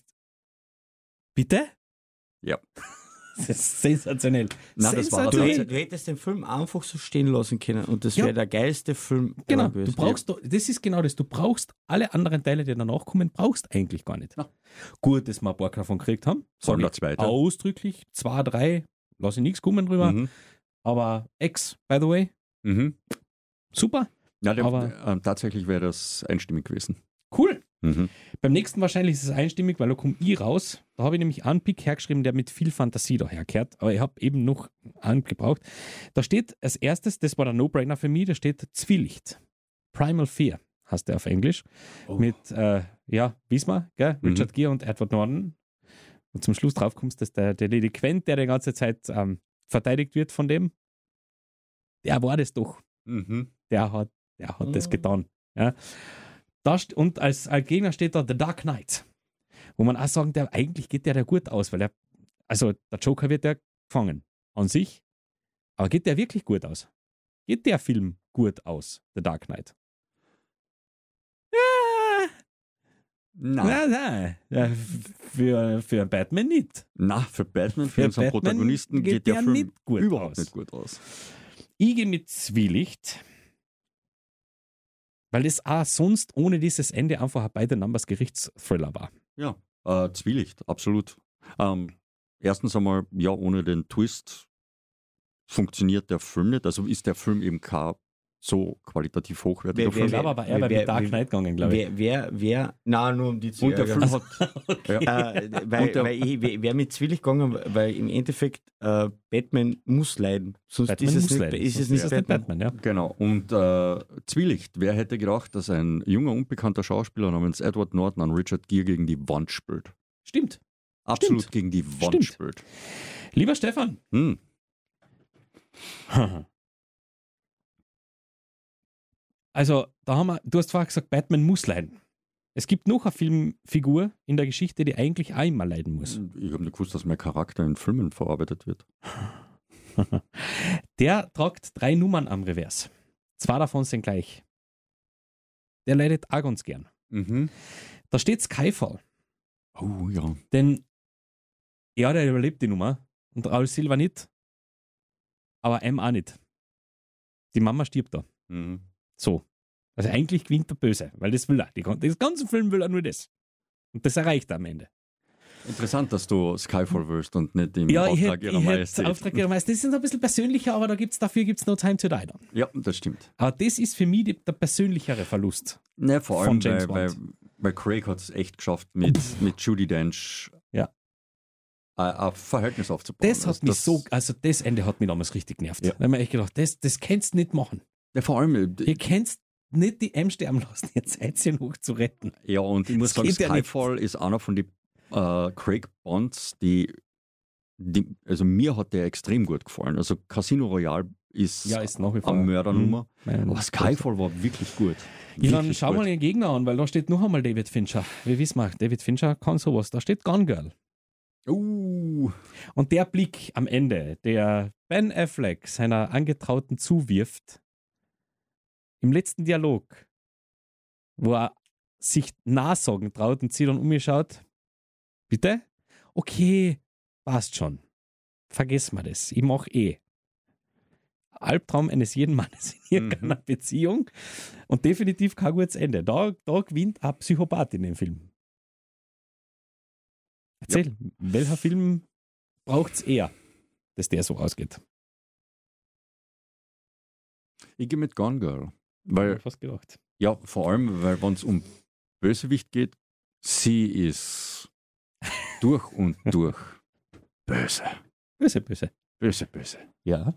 bitte? Ja. Das ist sensationell. Nein, das war Sensationell. Du hättest den Film einfach so stehen lassen können und das Ja. wäre der geilste Film Genau, ever du gewesen. brauchst, das ist genau das, du brauchst alle anderen Teile, die danach kommen, brauchst eigentlich gar nicht. Ja. Gut, dass wir ein paar davon gekriegt haben. Vor allem Sag der ich zweite. ausdrücklich, 2, 3, lasse ich nichts kommen drüber. Mhm. Aber X, by the way, Mhm. super, Ja, Aber- tatsächlich wäre das einstimmig gewesen. cool. Mhm. Beim nächsten wahrscheinlich ist es einstimmig, weil da komme ich raus. Da habe ich nämlich einen Pick hergeschrieben, der mit viel Fantasie daherkehrt. Aber ich habe eben noch einen gebraucht. Da steht als erstes, das war der No-Brainer für mich, da steht Zwielicht. Primal Fear heißt der auf Englisch. Oh. Mit, wissen wir, gell? Mhm. Richard Gere und Edward Norton. Und zum Schluss drauf kommst, dass der Delinquent, der die ganze Zeit verteidigt wird von dem, der war das doch. Mhm. Der hat Der hat das getan. Ja. Und als Gegner steht da The Dark Knight. Wo man auch sagen darf, eigentlich geht der gut aus, weil also der Joker wird ja gefangen an sich, aber geht der wirklich gut aus? Geht der Film gut aus, The Dark Knight? Nein. Ja, für Batman nicht. Na, für Batman, für unseren Protagonisten geht der Film nicht gut überhaupt aus. nicht gut aus. Ich gehe mit Zwielicht, weil das auch sonst ohne dieses Ende einfach ein beide Numbers Gerichtsthriller war. Ja, Zwielicht, absolut. Erstens einmal, ja, ohne den Twist funktioniert der Film nicht. Also ist der Film eben kein so qualitativ hochwertiger Film. Ich glaube aber eher bei Dark Knight gegangen, glaube ich. Wer, nur um die zu Und der Film hat... Wer mit Zwielicht gegangen, weil im Endeffekt Batman muss leiden. Sonst Batman ist es muss nicht, leiden. ist es Sonst nicht Batman. Batman, ja. Genau, und Zwielicht. Wer hätte gedacht, dass ein junger, unbekannter Schauspieler namens Edward Norton an Richard Gere gegen die Wand spielt? Stimmt. Absolut Stimmt. gegen die Wand spielt. Lieber Stefan. Also, du hast vorher gesagt, Batman muss leiden. Es gibt noch eine Filmfigur in der Geschichte, die eigentlich auch immer leiden muss. Ich habe nicht gewusst, dass mein Charakter in Filmen verarbeitet wird. Der tragt 3 Nummern am Revers. 2 davon sind gleich. Der leidet auch ganz gern. Da steht Skyfall. Oh ja. Denn ja, der überlebt die Nummer und Raul Silva nicht, aber M auch nicht. Die Mama stirbt da. So. Also eigentlich gewinnt der Böse, weil das will er. Das ganze Film will er nur das. Und das erreicht er am Ende. Interessant, dass du Skyfall willst und nicht im Ja, Auftrag ihrer Majestät. Auftrag ihrer Majestät. Das ist ein bisschen persönlicher, aber dafür gibt es No Time to Die dann. Ja, das stimmt. Aber das ist für mich der persönlichere Verlust. Ne, vor allem, von James weil Craig hat es echt geschafft, mit Judi Dench ein Verhältnis aufzubauen. Das hat mich das Ende hat mich damals richtig genervt. Ja. Da habe ich echt gedacht, das kannst du nicht machen. Ja, vor allem... Ihr könnt nicht die M sterben lassen, jetzt seid ihr noch zu retten. Ja, und ich muss sagen, Skyfall ist einer von den Craig Bonds, also mir hat der extrem gut gefallen. Also Casino Royale ist nach wie vor eine Mördernummer, Mhm. aber Skyfall war wirklich gut. Ja, dann Wirklich schau gut. mal den Gegner an, weil da steht noch einmal David Fincher. Wir wissen mal, David Fincher kann sowas. Da steht Gone Girl. Und der Blick am Ende, der Ben Affleck seiner Angetrauten zuwirft, im letzten Dialog, wo er sich nachsagen traut und sie dann umschaut, bitte? Okay, passt schon. Vergess mal das. Ich mach Albtraum eines jeden Mannes in irgendeiner Beziehung und definitiv kein gutes Ende. Da gewinnt ein Psychopath in dem Film. Erzähl, welcher Film braucht es eher, dass der so ausgeht? Ich gehe mit Gone Girl. Weil, fast gedacht. ja, vor allem, weil wenn es um Bösewicht geht, sie ist durch und durch böse. Böse, böse. Böse, böse. Ja.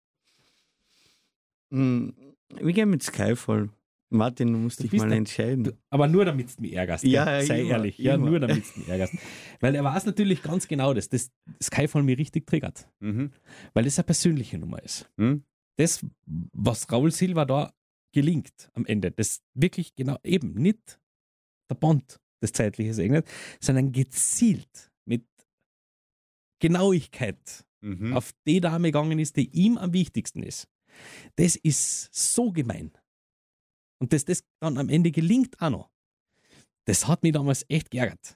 Wir gehen mit Skyfall. Martin, du musst dich mal entscheiden. Aber nur damit du mich ärgerst. Ja, sei immer, ehrlich. Ja, immer. nur damit du mich ärgerst. Weil er weiß natürlich ganz genau, dass das Skyfall mich richtig triggert. Weil das eine persönliche Nummer ist. Das, was Raul Silva da gelingt am Ende, das wirklich genau eben nicht der Bond des Zeitlichen segnet, sondern gezielt mit Genauigkeit auf die Dame gegangen ist, die ihm am wichtigsten ist. Das ist so gemein. Und dass das dann am Ende gelingt auch noch. Das hat mich damals echt geärgert.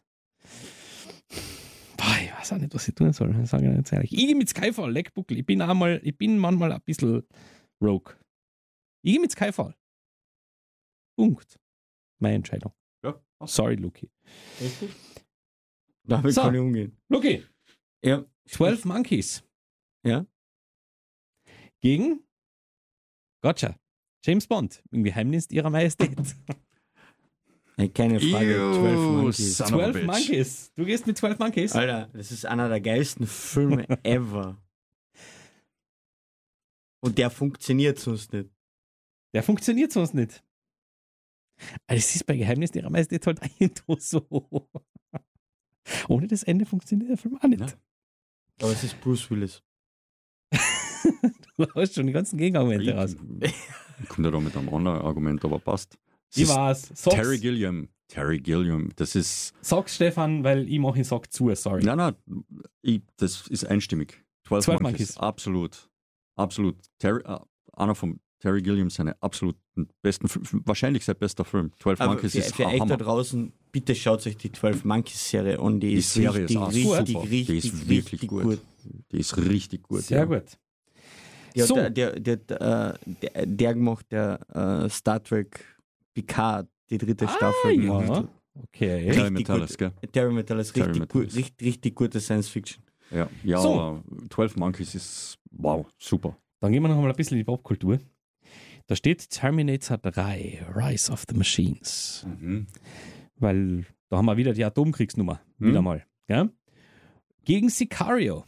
Boah, ich weiß auch nicht, was ich tun soll. Ich sage jetzt ehrlich. Ich gehe mit Skyfall, Leckbuckel. Ich bin manchmal ein bisschen rogue. Ich gehe mit Skyfall. Punkt. Meine Entscheidung. Ja. Sorry, Luki. Damit So. kann ich umgehen. Luki, Ja. 12 Monkeys. Ja. Gegen Gotcha. James Bond im Geheimnis ihrer Majestät. Keine Frage. 12 Monkeys. Son of a 12 bitch. Monkeys. Du gehst mit 12 Monkeys? Alter, das ist einer der geilsten Filme ever. Und der funktioniert sonst nicht. Der funktioniert sonst nicht. Also es ist bei Geheimnis ihrer Majestät halt irgendwo so. Ohne das Ende funktioniert der Film auch nicht. Ja. Aber es ist Bruce Willis. Du hast schon die ganzen Gegenargumente raus. Ich komme da mit einem anderen Argument, aber passt. Es Ich ist weiß. Terry Gilliam. Terry Gilliam, das ist. Sag's Stefan, weil ich mache ihn Sack zu, sorry. Nein, das ist einstimmig. 12 Monkeys. Absolut. Einer von Terry Gilliam seine absoluten besten, wahrscheinlich sein bester Film. 12 Aber Monkeys ist für euch Hammer. da draußen, bitte schaut euch die 12 Monkeys Serie an. Die ist Serie richtig, ist auch richtig, super. richtig, Die ist wirklich gut. Die ist richtig gut. Sehr gut. Ja, So. der gemacht, der Star Trek Picard, die dritte Staffel gemacht Ja. hat. Okay. Terry Richtig Metalis, gell? Terry Metalis, Terry richtig, Metalis. richtig gute Science Fiction. Ja, So. aber 12 Monkeys ist, wow, super. Dann gehen wir noch mal ein bisschen in die Popkultur. Da steht Terminator 3, Rise of the Machines. Weil da haben wir wieder die Atomkriegsnummer. Wieder mal. Gell? Gegen Sicario.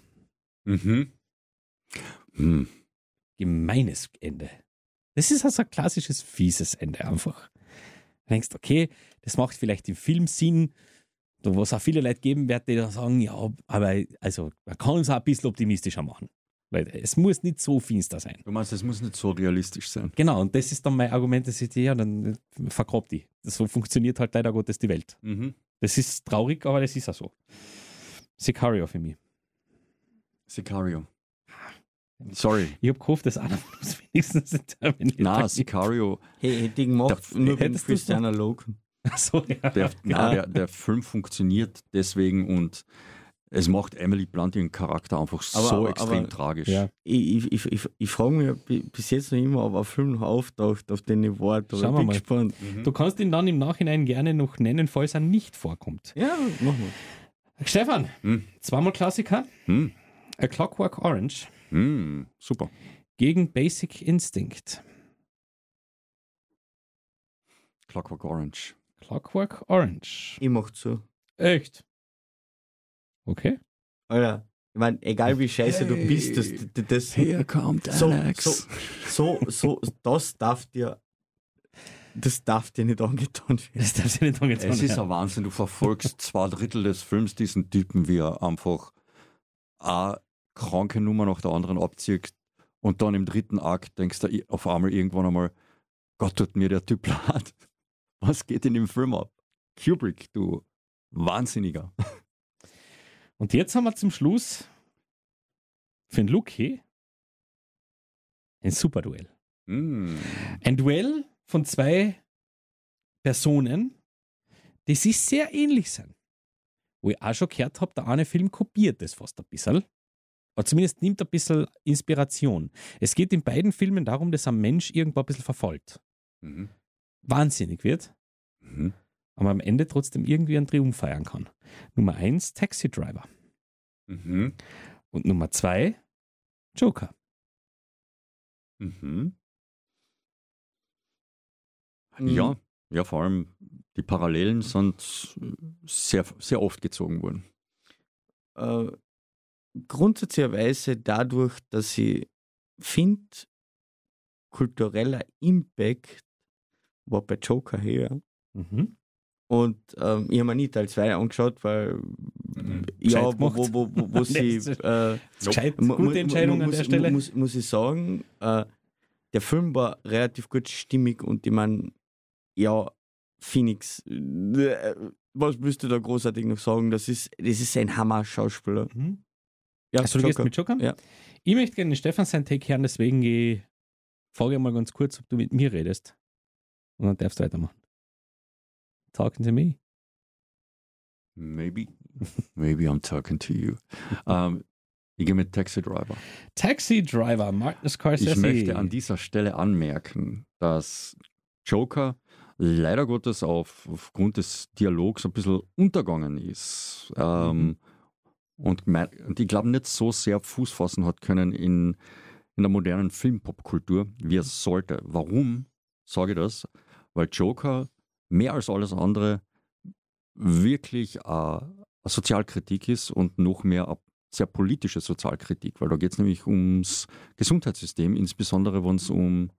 Gemeines Ende. Das ist also ein klassisches, fieses Ende einfach. Du denkst, okay, das macht vielleicht im Film Sinn, da was auch viele Leute geben wird, die dann sagen, ja, aber also, man kann es auch ein bisschen optimistischer machen. Weil es muss nicht so finster sein. Du meinst, es muss nicht so realistisch sein. Genau, und das ist dann mein Argument, dass ich ja, dann vergrabt die. So funktioniert halt leider Gottes die Welt. Das ist traurig, aber das ist auch so. Sicario für mich. Sicario. Sorry. Ich habe gehofft, dass einer von uns wenigstens den Terminator Na, gibt. Sicario, Hey, hätte ich gemacht, nur wegen hättest du's Christiana Logan. Ach so, ja. der Film funktioniert deswegen und es macht Emily Blunt ihren Charakter einfach so extrem tragisch. Ja. Ich frage mich bis jetzt noch immer, ob ein Film noch auftaucht auf den ich warte. Schauen wir bin mal. gespannt. Du kannst ihn dann im Nachhinein gerne noch nennen, falls er nicht vorkommt. Ja, machen wir. Stefan, zweimal Klassiker. Hm. A Clockwork Orange Super. gegen Basic Instinct. Clockwork Orange. Clockwork Orange. Ich mach zu. Echt? Okay. Alter, ich meine, egal wie scheiße du bist, das Hier kommt Alex. das darf dir nicht angetan werden. Das darf ich nicht angetan Es ist werden. ein Wahnsinn, du verfolgst 2/3 des Films diesen Typen, wie er einfach eine kranke Nummer nach der anderen abzieht und dann im dritten Akt denkst du auf einmal irgendwann einmal, Gott tut mir der Typ leid. Was geht in dem Film ab? Kubrick, du Wahnsinniger. Und jetzt haben wir zum Schluss für den Luki ein Superduell. Ein Duell von zwei Personen, die sich sehr ähnlich sind. Wo ich auch schon gehört habe, der eine Film kopiert das fast ein bisschen. Aber zumindest nimmt ein bisschen Inspiration. Es geht in beiden Filmen darum, dass ein Mensch irgendwo ein bisschen verfolgt. Wahnsinnig wird. Aber am Ende trotzdem irgendwie einen Triumph feiern kann. Nummer 1, Taxi Driver. Und Nummer 2, Joker. Ja, vor allem die Parallelen sind sehr, sehr oft gezogen worden. Grundsätzlicherweise dadurch, dass ich finde, kultureller Impact war bei Joker her. Und ich habe mir nie Teil 2 angeschaut, weil ja, wo sie gute Entscheidung an der Stelle. Muss ich sagen, der Film war relativ gut stimmig und ich meine, ja, Phoenix, was willst du da großartig noch sagen? Das ist ein Hammer-Schauspieler. Ja, Also du gehst mit Joker? Ja. Ich möchte gerne den Stefan sein Take hören, deswegen frage ich mal ganz kurz, ob du mit mir redest. Und dann darfst du weitermachen. Talking to me. Maybe I'm talking to you. Ich gehe mit Taxi Driver. Taxi Driver, Martin Scorsese. Ich möchte an dieser Stelle anmerken, dass Joker leider Gottes aufgrund des Dialogs ein bisschen untergegangen ist. Und ich glaube nicht so sehr Fuß fassen hat können in der modernen Filmpopkultur, wie es sollte. Warum sage ich das? Weil Joker mehr als alles andere wirklich eine Sozialkritik ist und noch mehr eine sehr politische Sozialkritik, weil da geht es nämlich ums Gesundheitssystem, insbesondere wenn es um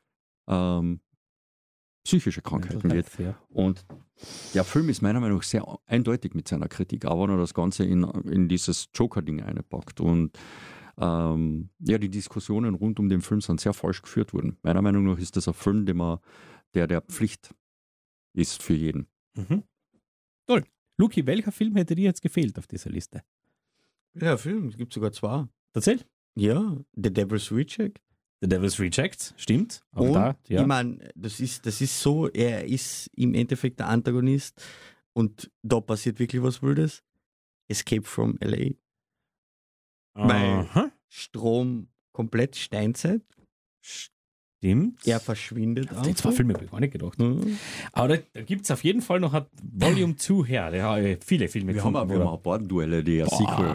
psychische Krankheiten geht. Ja. Und der Film ist meiner Meinung nach sehr eindeutig mit seiner Kritik, aber nur das Ganze in dieses Joker-Ding einpackt. Und die Diskussionen rund um den Film sind sehr falsch geführt worden. Meiner Meinung nach ist das ein Film, der Pflicht ist für jeden. Mhm. Toll. Luki, welcher Film hätte dir jetzt gefehlt auf dieser Liste? Ja, Film, es gibt sogar 2. Erzähl. Ja, The Devil's Reject. The Devil's Rejects, stimmt. Auch Und da, ja. ich meine, das ist so, er ist im Endeffekt der Antagonist und da passiert wirklich was Wildes. Escape from L.A. Weil Aha. Strom komplett Steinzeit. Stimmt. Er verschwindet Auf die 2 Filme habe ich gar nicht gedacht. Mhm. Aber da gibt es auf jeden Fall noch ein Volume 2 her. Da habe ich viele Filme Wir haben auch ein paar Duelle, die ein Sequel.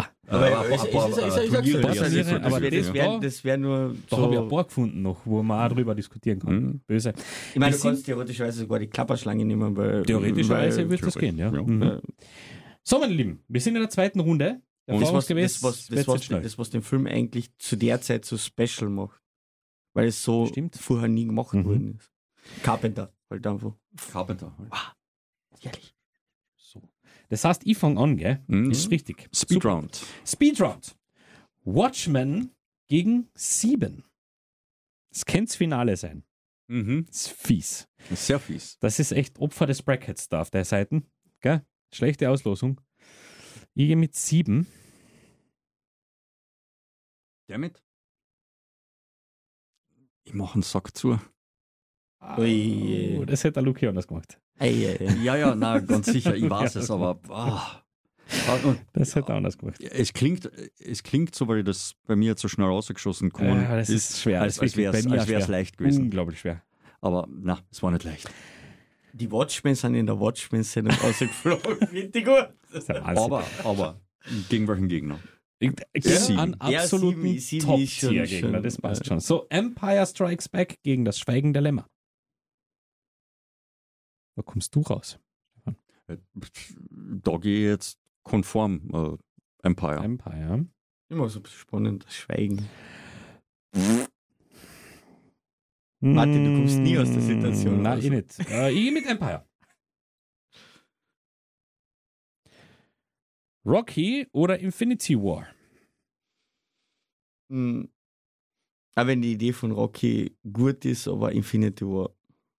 Das wäre nur Da so. habe ich ein paar gefunden noch, wo man auch drüber diskutieren kann. Mhm. Böse. Ich meine, Wir du kannst theoretischerweise sogar die Klapperschlange nehmen, weil. Theoretischerweise wird das gehen, ja. Ja. Mhm. So, meine Lieben, wir sind in der zweiten Runde. Und das, Erfahrungsgemäß wird's jetzt schnell. was den Film eigentlich zu der Zeit so special macht. Weil es so Stimmt. vorher nie gemacht Mhm. worden ist. Carpenter, halt einfach. Carpenter. Ehrlich. So. Das heißt, ich fange an, gell? Mhm. Das ist richtig. Speedround. Speedround. Watchmen gegen 7. Das könnte das Finale sein. Mhm. Das ist fies. Das ist sehr fies. Das ist echt Opfer des Brackets da auf der Seite. Gell? Schlechte Auslosung. Ich gehe mit 7. Damit? Ich mache einen Sack zu. Ui. Das hätte der Luki anders gemacht. Ja, na, ganz sicher. Ich weiß es, aber. Und Das hätte er anders gemacht. es klingt so, weil ich das bei mir jetzt so schnell rausgeschossen komme. Das ist schwer. Als Das ist wirklich wäre bei mir es schwer. leicht gewesen. Unglaublich schwer. Aber na, es war nicht leicht. Die Watchmen sind in der Watchmen-Sendung rausgeflogen. Richtig gut. Das ist der Wahnsinn. Aber gegen welchen Gegner? An absoluten sieben ist Top-Tier-Gegner, schon- das passt schon. So, Empire Strikes Back gegen das Schweigen der Lämmer. Da kommst du raus. Da gehe ich jetzt konform Empire. Empire. Immer so spannend, das Schweigen. Martin, du kommst nie aus der Situation Nein, raus. ich nicht. Ich gehe mit Empire. Rocky oder Infinity War? Auch wenn die Idee von Rocky gut ist, aber Infinity War.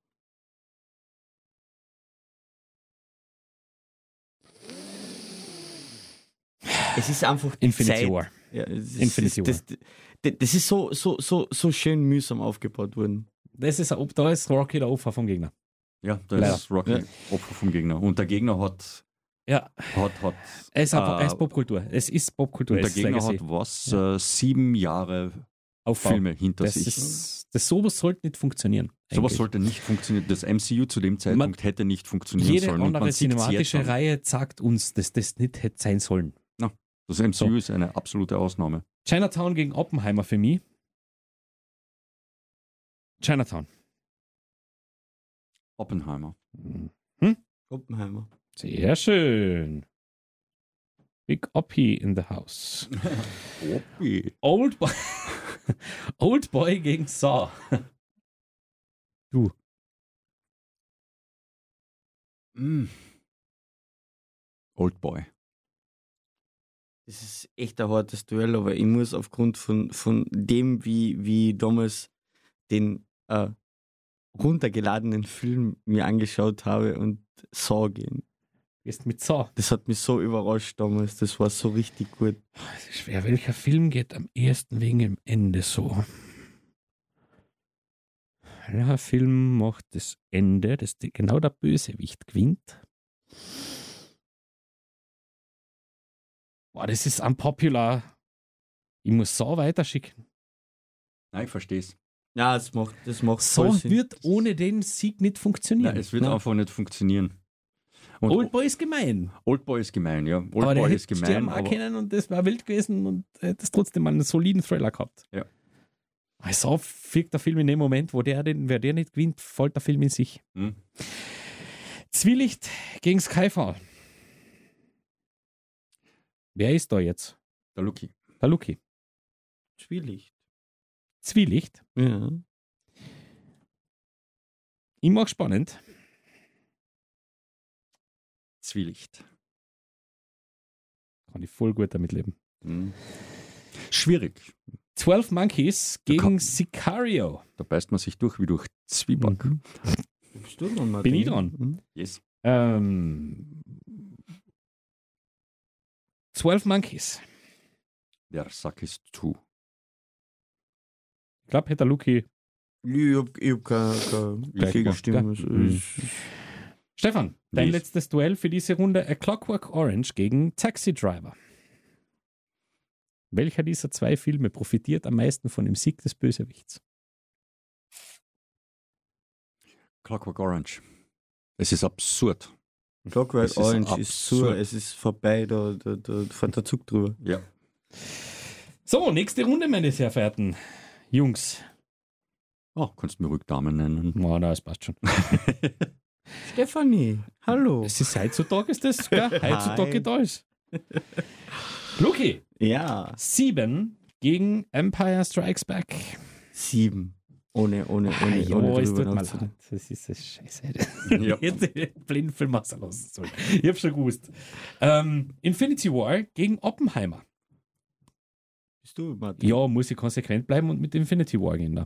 Es ist einfach die Infinity Zeit. War. Ja, Infinity das ist so schön mühsam aufgebaut worden. Da ist Rocky der Opfer vom Gegner. Ja, da Leider. ist Rocky Opfer vom Gegner. Und der Gegner hat. Ja. Es ist Popkultur. Es ist Popkultur. Und der Es ist Gegner Legacy. hat was? 7 Jahre Aufbau. Filme hinter Das sich. sowas sollte nicht funktionieren. Sowas eigentlich. sollte nicht funktionieren. Das MCU zu dem Zeitpunkt hätte nicht funktionieren Jede sollen. Und andere man sieht's jetzt cinematische schon. Reihe sagt uns, dass das nicht hätte sein sollen. Das MCU So. ist eine absolute Ausnahme. Chinatown gegen Oppenheimer für mich. Chinatown. Oppenheimer. Oppenheimer. Sehr schön. Big Oppie in the house. Oppi. Old Boy, Old Boy gegen Saw. Du. Old Boy. Das ist echt ein hartes Duell, aber ich muss aufgrund von dem, wie ich damals den runtergeladenen Film mir angeschaut habe und Saw gehen. Gehst mit Saw. Das hat mich so überrascht damals, das war so richtig gut. Es ist schwer. Welcher Film geht am ehesten wegen dem Ende so? Welcher Film macht das Ende, dass genau der Bösewicht gewinnt? Boah, das ist unpopular. Ich muss Saw weiterschicken. Nein, ich verstehe es. Ja, das macht Saw voll Sinn. wird ohne den Sieg nicht funktionieren. Nein, es wird Nein. einfach nicht funktionieren. Und Oldboy ist gemein. Oldboy ist gemein, ja. Aber der Oldboy ist hätte gemein, sterben auch aber können und das war wild gewesen und hätte es trotzdem mal einen soliden Thriller gehabt. Ja. Also fliegt der Film in dem Moment, wo wer der nicht gewinnt, fällt der Film in sich. Hm. Zwielicht gegen Skyfall. Wer ist da jetzt? der Lucky. Der Luki. Schwierig. Zwielicht. Ja. Ich mag spannend. Zwielicht. Kann ich voll gut damit leben. Hm. Schwierig. 12 Monkeys gegen Sicario. Da beißt man sich durch wie durch Zwieback. Bist du dran, Martin? Bin ich dran? Yes. 12 Monkeys. Der Sack ist zu. Ich glaube, hätte der Luki. Ich hab keine Gleich Gegenstimme. gemacht, gell? Stefan, dein Yes. letztes Duell für diese Runde: A Clockwork Orange gegen Taxi Driver. Welcher dieser zwei Filme profitiert am meisten von dem Sieg des Bösewichts? Clockwork Orange. Es ist absurd. Clockwork Es ist Orange ist zu, absurd. es ist vorbei, da fährt der Zug drüber. Ja. So, nächste Runde, meine sehr verehrten Jungs. Oh, kannst du mir ruhig Damen nennen. Oh, na, es passt schon. Stefanie, hallo. Es ist heutzutage ist das, gell? Heutzutage da ist. Luki, Ja, 7 gegen Empire Strikes Back. 7. Ohne Es drüber tut mir nachzudenken. leid. Das ist das Scheiße. Ja. Ich hätte den blinden Film auslassen sollen. Ich hab's schon gewusst. Infinity War gegen Oppenheimer. Bist du, Martin? Ja, muss ich konsequent bleiben und mit Infinity War gehen. Da.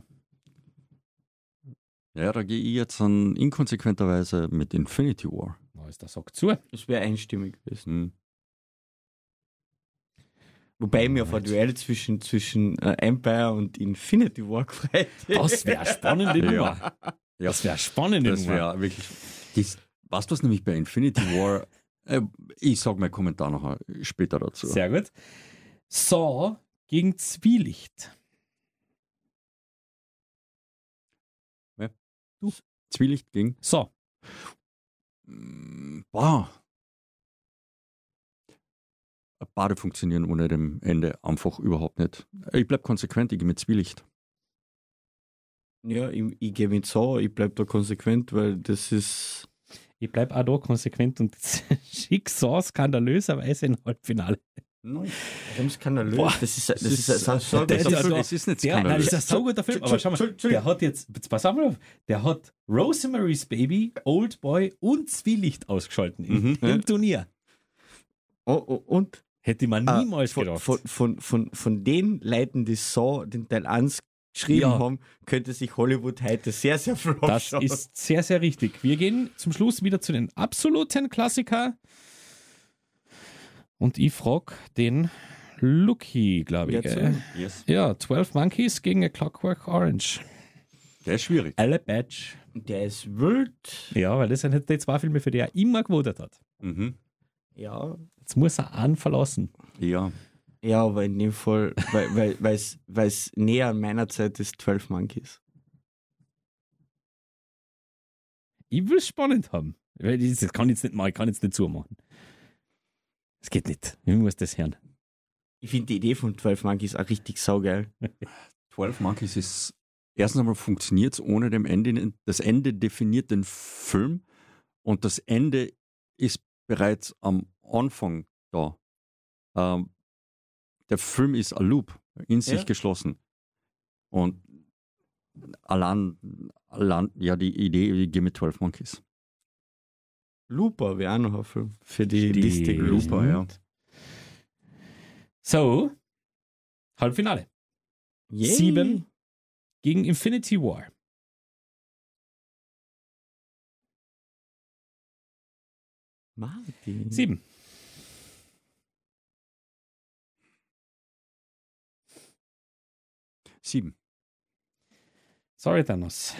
Ja, da gehe ich jetzt an inkonsequenterweise mit Infinity War. Na, ist der Sack zu. Das wäre einstimmig gewesen. Hm. Wobei mir auf ein Duell zwischen Empire und Infinity War gefreut hätte. Das wäre spannende Ja. Nummer. Ja, Das wäre spannende das Nummer. wäre wirklich. Weißt du was nämlich bei Infinity War? Ich sage meinen Kommentar noch später dazu. Sehr gut. Saw gegen Zwielicht. Zwielicht ging. So, Boah. Beide funktionieren ohne dem Ende einfach überhaupt nicht. Ich bleib konsequent, ich gehe mit Zwielicht. Ja, ich gehe mit so, ich bleibe da konsequent, weil das ist. ich bleibe auch da konsequent und schick Saw skandalöserweise im Halbfinale. Warum skandalös? Boah, das ist der ist so ja so- es ist nicht Der, nein, das skandalös. ist ein so guter Film. Aber schau mal, der hat jetzt, pass auf, der hat Rosemary's Baby, Old Boy und Zwielicht ausgeschalten im Turnier. Und Hätte man niemals von, gedacht. von den Leuten, die so den Teil 1 geschrieben Ja. haben, könnte sich Hollywood heute sehr, sehr flott Das schauen. ist sehr, sehr richtig. Wir gehen zum Schluss wieder zu den absoluten Klassiker. Und ich frage den Lucky, glaube ich. Jetzt, Gell? Yes. Ja, 12 Monkeys gegen A Clockwork Orange. Der ist schwierig. Alle Badge. Der ist wild. Ja, weil das sind halt die zwei Filme, für die er immer gewotet hat. Mhm. Ja. Jetzt muss er einen verlassen. Ja. Ja, aber in dem Fall, weil es näher an meiner Zeit ist, 12 Monkeys. Ich will es spannend haben. Weil das kann ich jetzt nicht machen, ich kann jetzt nicht zumachen. Es geht nicht. Ich muss das hören. Ich finde die Idee von 12 Monkeys auch richtig saugeil. 12 Monkeys ist, erstens einmal funktioniert es ohne dem Ende. Das Ende definiert den Film und das Ende ist bereits am Anfang da. Der Film ist ein Loop, in sich Ja. geschlossen. Und allein, ja, die Idee, ich gehe mit 12 Monkeys. Looper wäre auch noch ein Film für die Liste. Looper, ja. So, Halbfinale. Yay. 7 gegen Infinity War. Martin. 7. Sieben. Sorry, Thanos.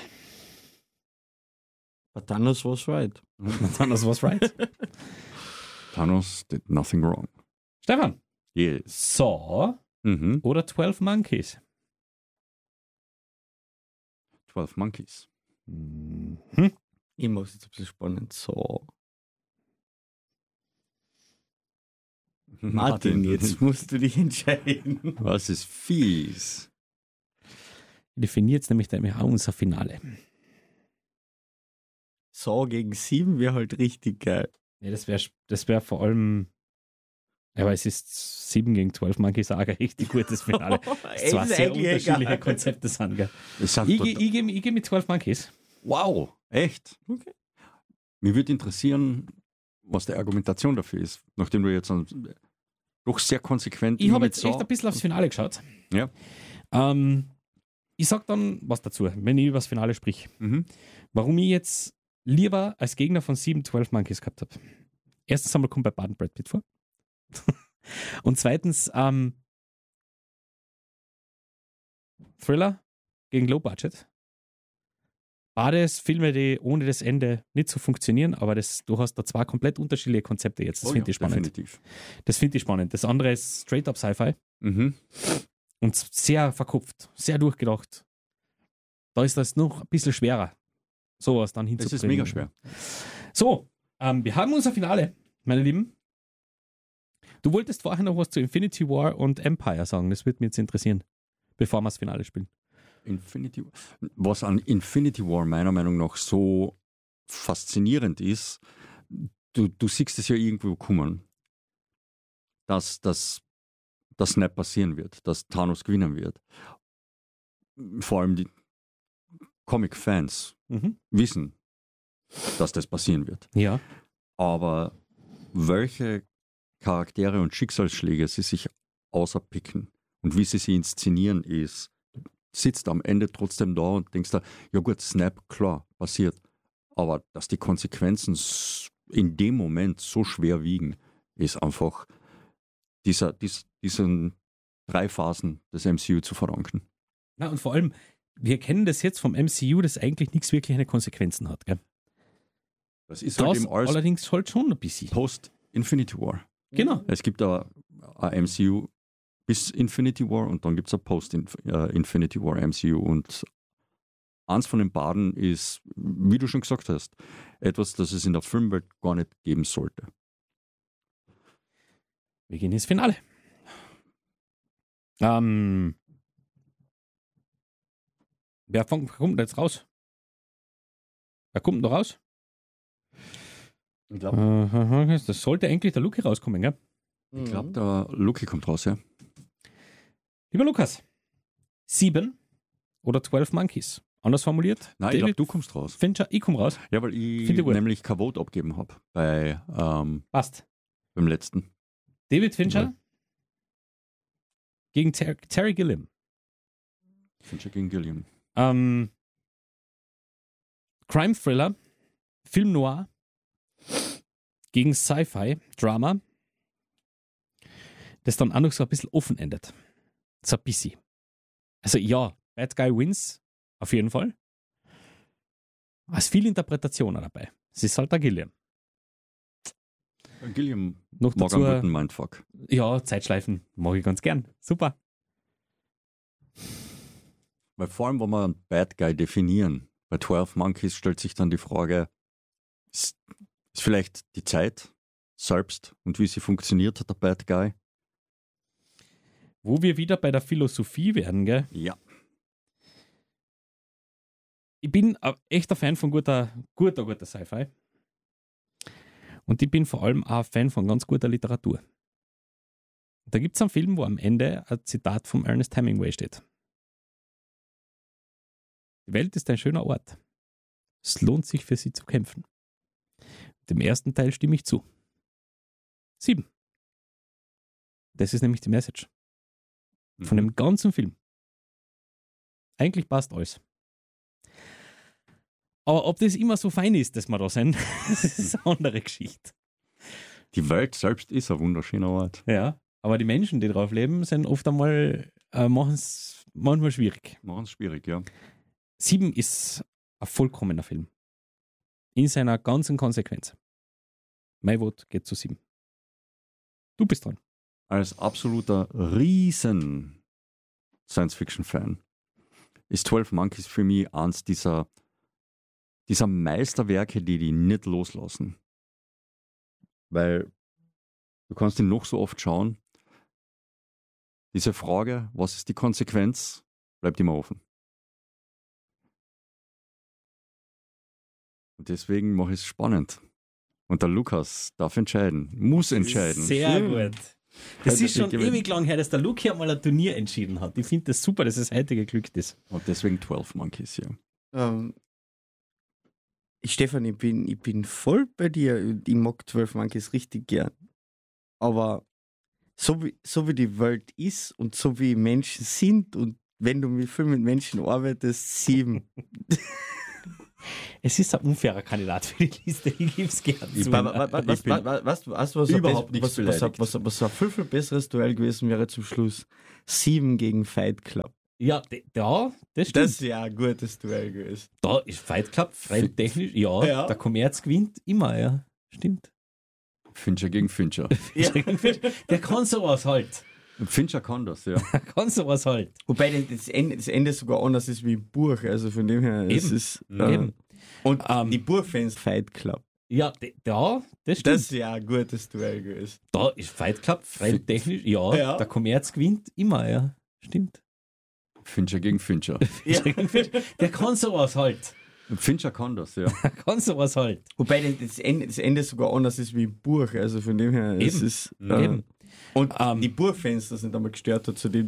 But Thanos was right. Thanos was right. Thanos did nothing wrong. Stefan, Yes. Saw Mhm. oder 12 Monkeys? 12 Monkeys. Mhm. Ich muss jetzt ein bisschen spannend. So. Martin, jetzt musst du dich entscheiden. Was ist fies? Definiert jetzt nämlich auch unser Finale. So gegen 7 wäre halt richtig geil. Ja, das wär vor allem. Aber es ist 7 gegen 12 Monkeys auch ein richtig gutes Finale. Das zwei sehr unterschiedliche Konzepte sind. Gell? Es hat Ich tot- gehe mit 12 Monkeys. Wow, echt? Okay. Mir würde interessieren, was die Argumentation dafür ist, nachdem du jetzt doch sehr konsequent. Ich immer habe mit jetzt echt ein bisschen aufs Finale geschaut. Ja. Ich sag dann was dazu, wenn ich über das Finale sprich. Mhm. Warum ich jetzt lieber als Gegner von 7 12 Monkeys gehabt habe. Erstens einmal kommt bei Baden Brad Pitt vor. Und zweitens Thriller gegen Low Budget. Beides Filme, die ohne das Ende nicht so funktionieren, aber du hast da zwei komplett unterschiedliche Konzepte jetzt. Das finde ich spannend. Definitiv. Das finde ich spannend. Das andere ist straight up Sci-Fi Mhm. und sehr verkopft, sehr durchgedacht. Da ist das noch ein bisschen schwerer, sowas dann Das hinzubringen. ist mega schwer. So, wir haben unser Finale, meine Lieben. Du wolltest vorher noch was zu Infinity War und Empire sagen. Das würde mich jetzt interessieren, bevor wir das Finale spielen. Was an Infinity War meiner Meinung nach so faszinierend ist, du siehst es ja irgendwo kommen, dass das nicht passieren wird, dass Thanos gewinnen wird. Vor allem die Comic-Fans wissen, dass das passieren wird. Ja. Aber welche Charaktere und Schicksalsschläge sie sich auserpicken und wie sie inszenieren, sitzt am Ende trotzdem da und denkst da, ja gut, Snap, klar, passiert. Aber dass die Konsequenzen in dem Moment so schwer wiegen, ist einfach diesen 3 Phasen des MCU zu verdanken. Na, und vor allem, wir kennen das jetzt vom MCU, das eigentlich nichts wirklich eine Konsequenzen hat. Gell? Das ist Das halt eben alles allerdings halt schon ein bisschen. Post-Infinity War. Genau. Es gibt ein MCU bis Infinity War und dann gibt es ein Post-Infinity War MCU und eins von den beiden ist, wie du schon gesagt hast, etwas, das es in der Filmwelt gar nicht geben sollte. Wir gehen ins Finale. Wer kommt denn jetzt raus? Wer kommt denn da raus? Ich glaube, Das sollte eigentlich der Luki rauskommen, gell? der Luki kommt raus, ja. Lieber Lukas, 7 oder 12 Monkeys? Anders formuliert? Nein, ich glaube, du kommst raus. Fincher, ich komme raus. Ja, weil ich Finde ich gut. nämlich kein Vote abgeben habe Passt. beim letzten. David Fincher Ja. gegen Terry Gilliam. Fincher gegen Gilliam. Crime Thriller, Film Noir gegen Sci-Fi, Drama, das dann auch noch so ein bisschen offen endet. So ein bisschen. Also ja, Bad Guy wins, auf jeden Fall. Aber es ist viel Interpretation dabei. Es ist halt der Gilliam. Gilliam Noch mag dazu, einen guten Mindfuck. ja, Zeitschleifen mag ich ganz gern. Super. Weil vor allem, wenn wir einen Bad Guy definieren, bei 12 Monkeys stellt sich dann die Frage, ist vielleicht die Zeit selbst und wie sie funktioniert hat, der Bad Guy? Wo wir wieder bei der Philosophie werden, gell? Ja. Ich bin ein echter Fan von guter Sci-Fi. Und ich bin vor allem auch ein Fan von ganz guter Literatur. Da gibt es einen Film, wo am Ende ein Zitat von Ernest Hemingway steht. Die Welt ist ein schöner Ort. Es lohnt sich für sie zu kämpfen. Dem ersten Teil stimme ich zu. 7. Das ist nämlich die Message von dem ganzen Film. Eigentlich passt alles. Aber ob das immer so fein ist, dass wir da sind, das ist eine andere Geschichte. Die Welt selbst ist ein wunderschöner Ort. Ja, aber die Menschen, die drauf leben, sind oft einmal, machen es manchmal schwierig. Machen es schwierig, ja. 7 ist ein vollkommener Film. In seiner ganzen Konsequenz. Mein Vote geht zu 7. Du bist dran. Als absoluter riesen Science-Fiction-Fan ist 12 Monkeys für mich eins dieser Meisterwerke, die nicht loslassen. Weil du kannst ihn noch so oft schauen. Diese Frage, was ist die Konsequenz, bleibt immer offen. Und deswegen mache ich es spannend. Und der Lukas darf entscheiden, muss entscheiden. Sehr gut. Das Also ist schon ich- ewig lang her, dass der Luki einmal ein Turnier entschieden hat. Ich finde das super, dass es heute geglückt ist. Und deswegen 12 Monkeys, ja. Stefan, ich bin voll bei dir. Ich mag 12 Monkeys richtig gern. Aber so wie die Welt ist und so wie Menschen sind und wenn du viel mit Menschen arbeitest, 7. Es ist ein unfairer Kandidat für die Liste, ich gebe es gerne zu. Was überhaupt nichts beleidigt. Was ein viel besseres Duell gewesen wäre zum Schluss? 7 gegen Fight Club. Ja, das stimmt. Das ist ja ein gutes Duell gewesen. Da ist Fight Club rein technisch, ja, der Kommerz gewinnt immer, ja, stimmt. Fincher gegen Fincher. Der kann sowas halt. Fincher kann das, ja. Der kann sowas halt. Wobei das Ende sogar anders ist wie im Buch, also von dem her, es Eben. ist... Eben. Und die Buchfans Fight Club. Ja, das stimmt. Das ist ja ein gutes Duell gewesen. Da ist Fight Club rein technisch, ja, der Kommerz gewinnt immer, ja, stimmt. Fincher gegen Fincher. Der kann sowas halt. Fincher kann das, ja. Der kann sowas halt. Wobei das Ende sogar anders ist wie im Buch, also von dem her, es Eben. ist... Eben. Und die Buchfans, das nicht einmal gestört hat, zu dem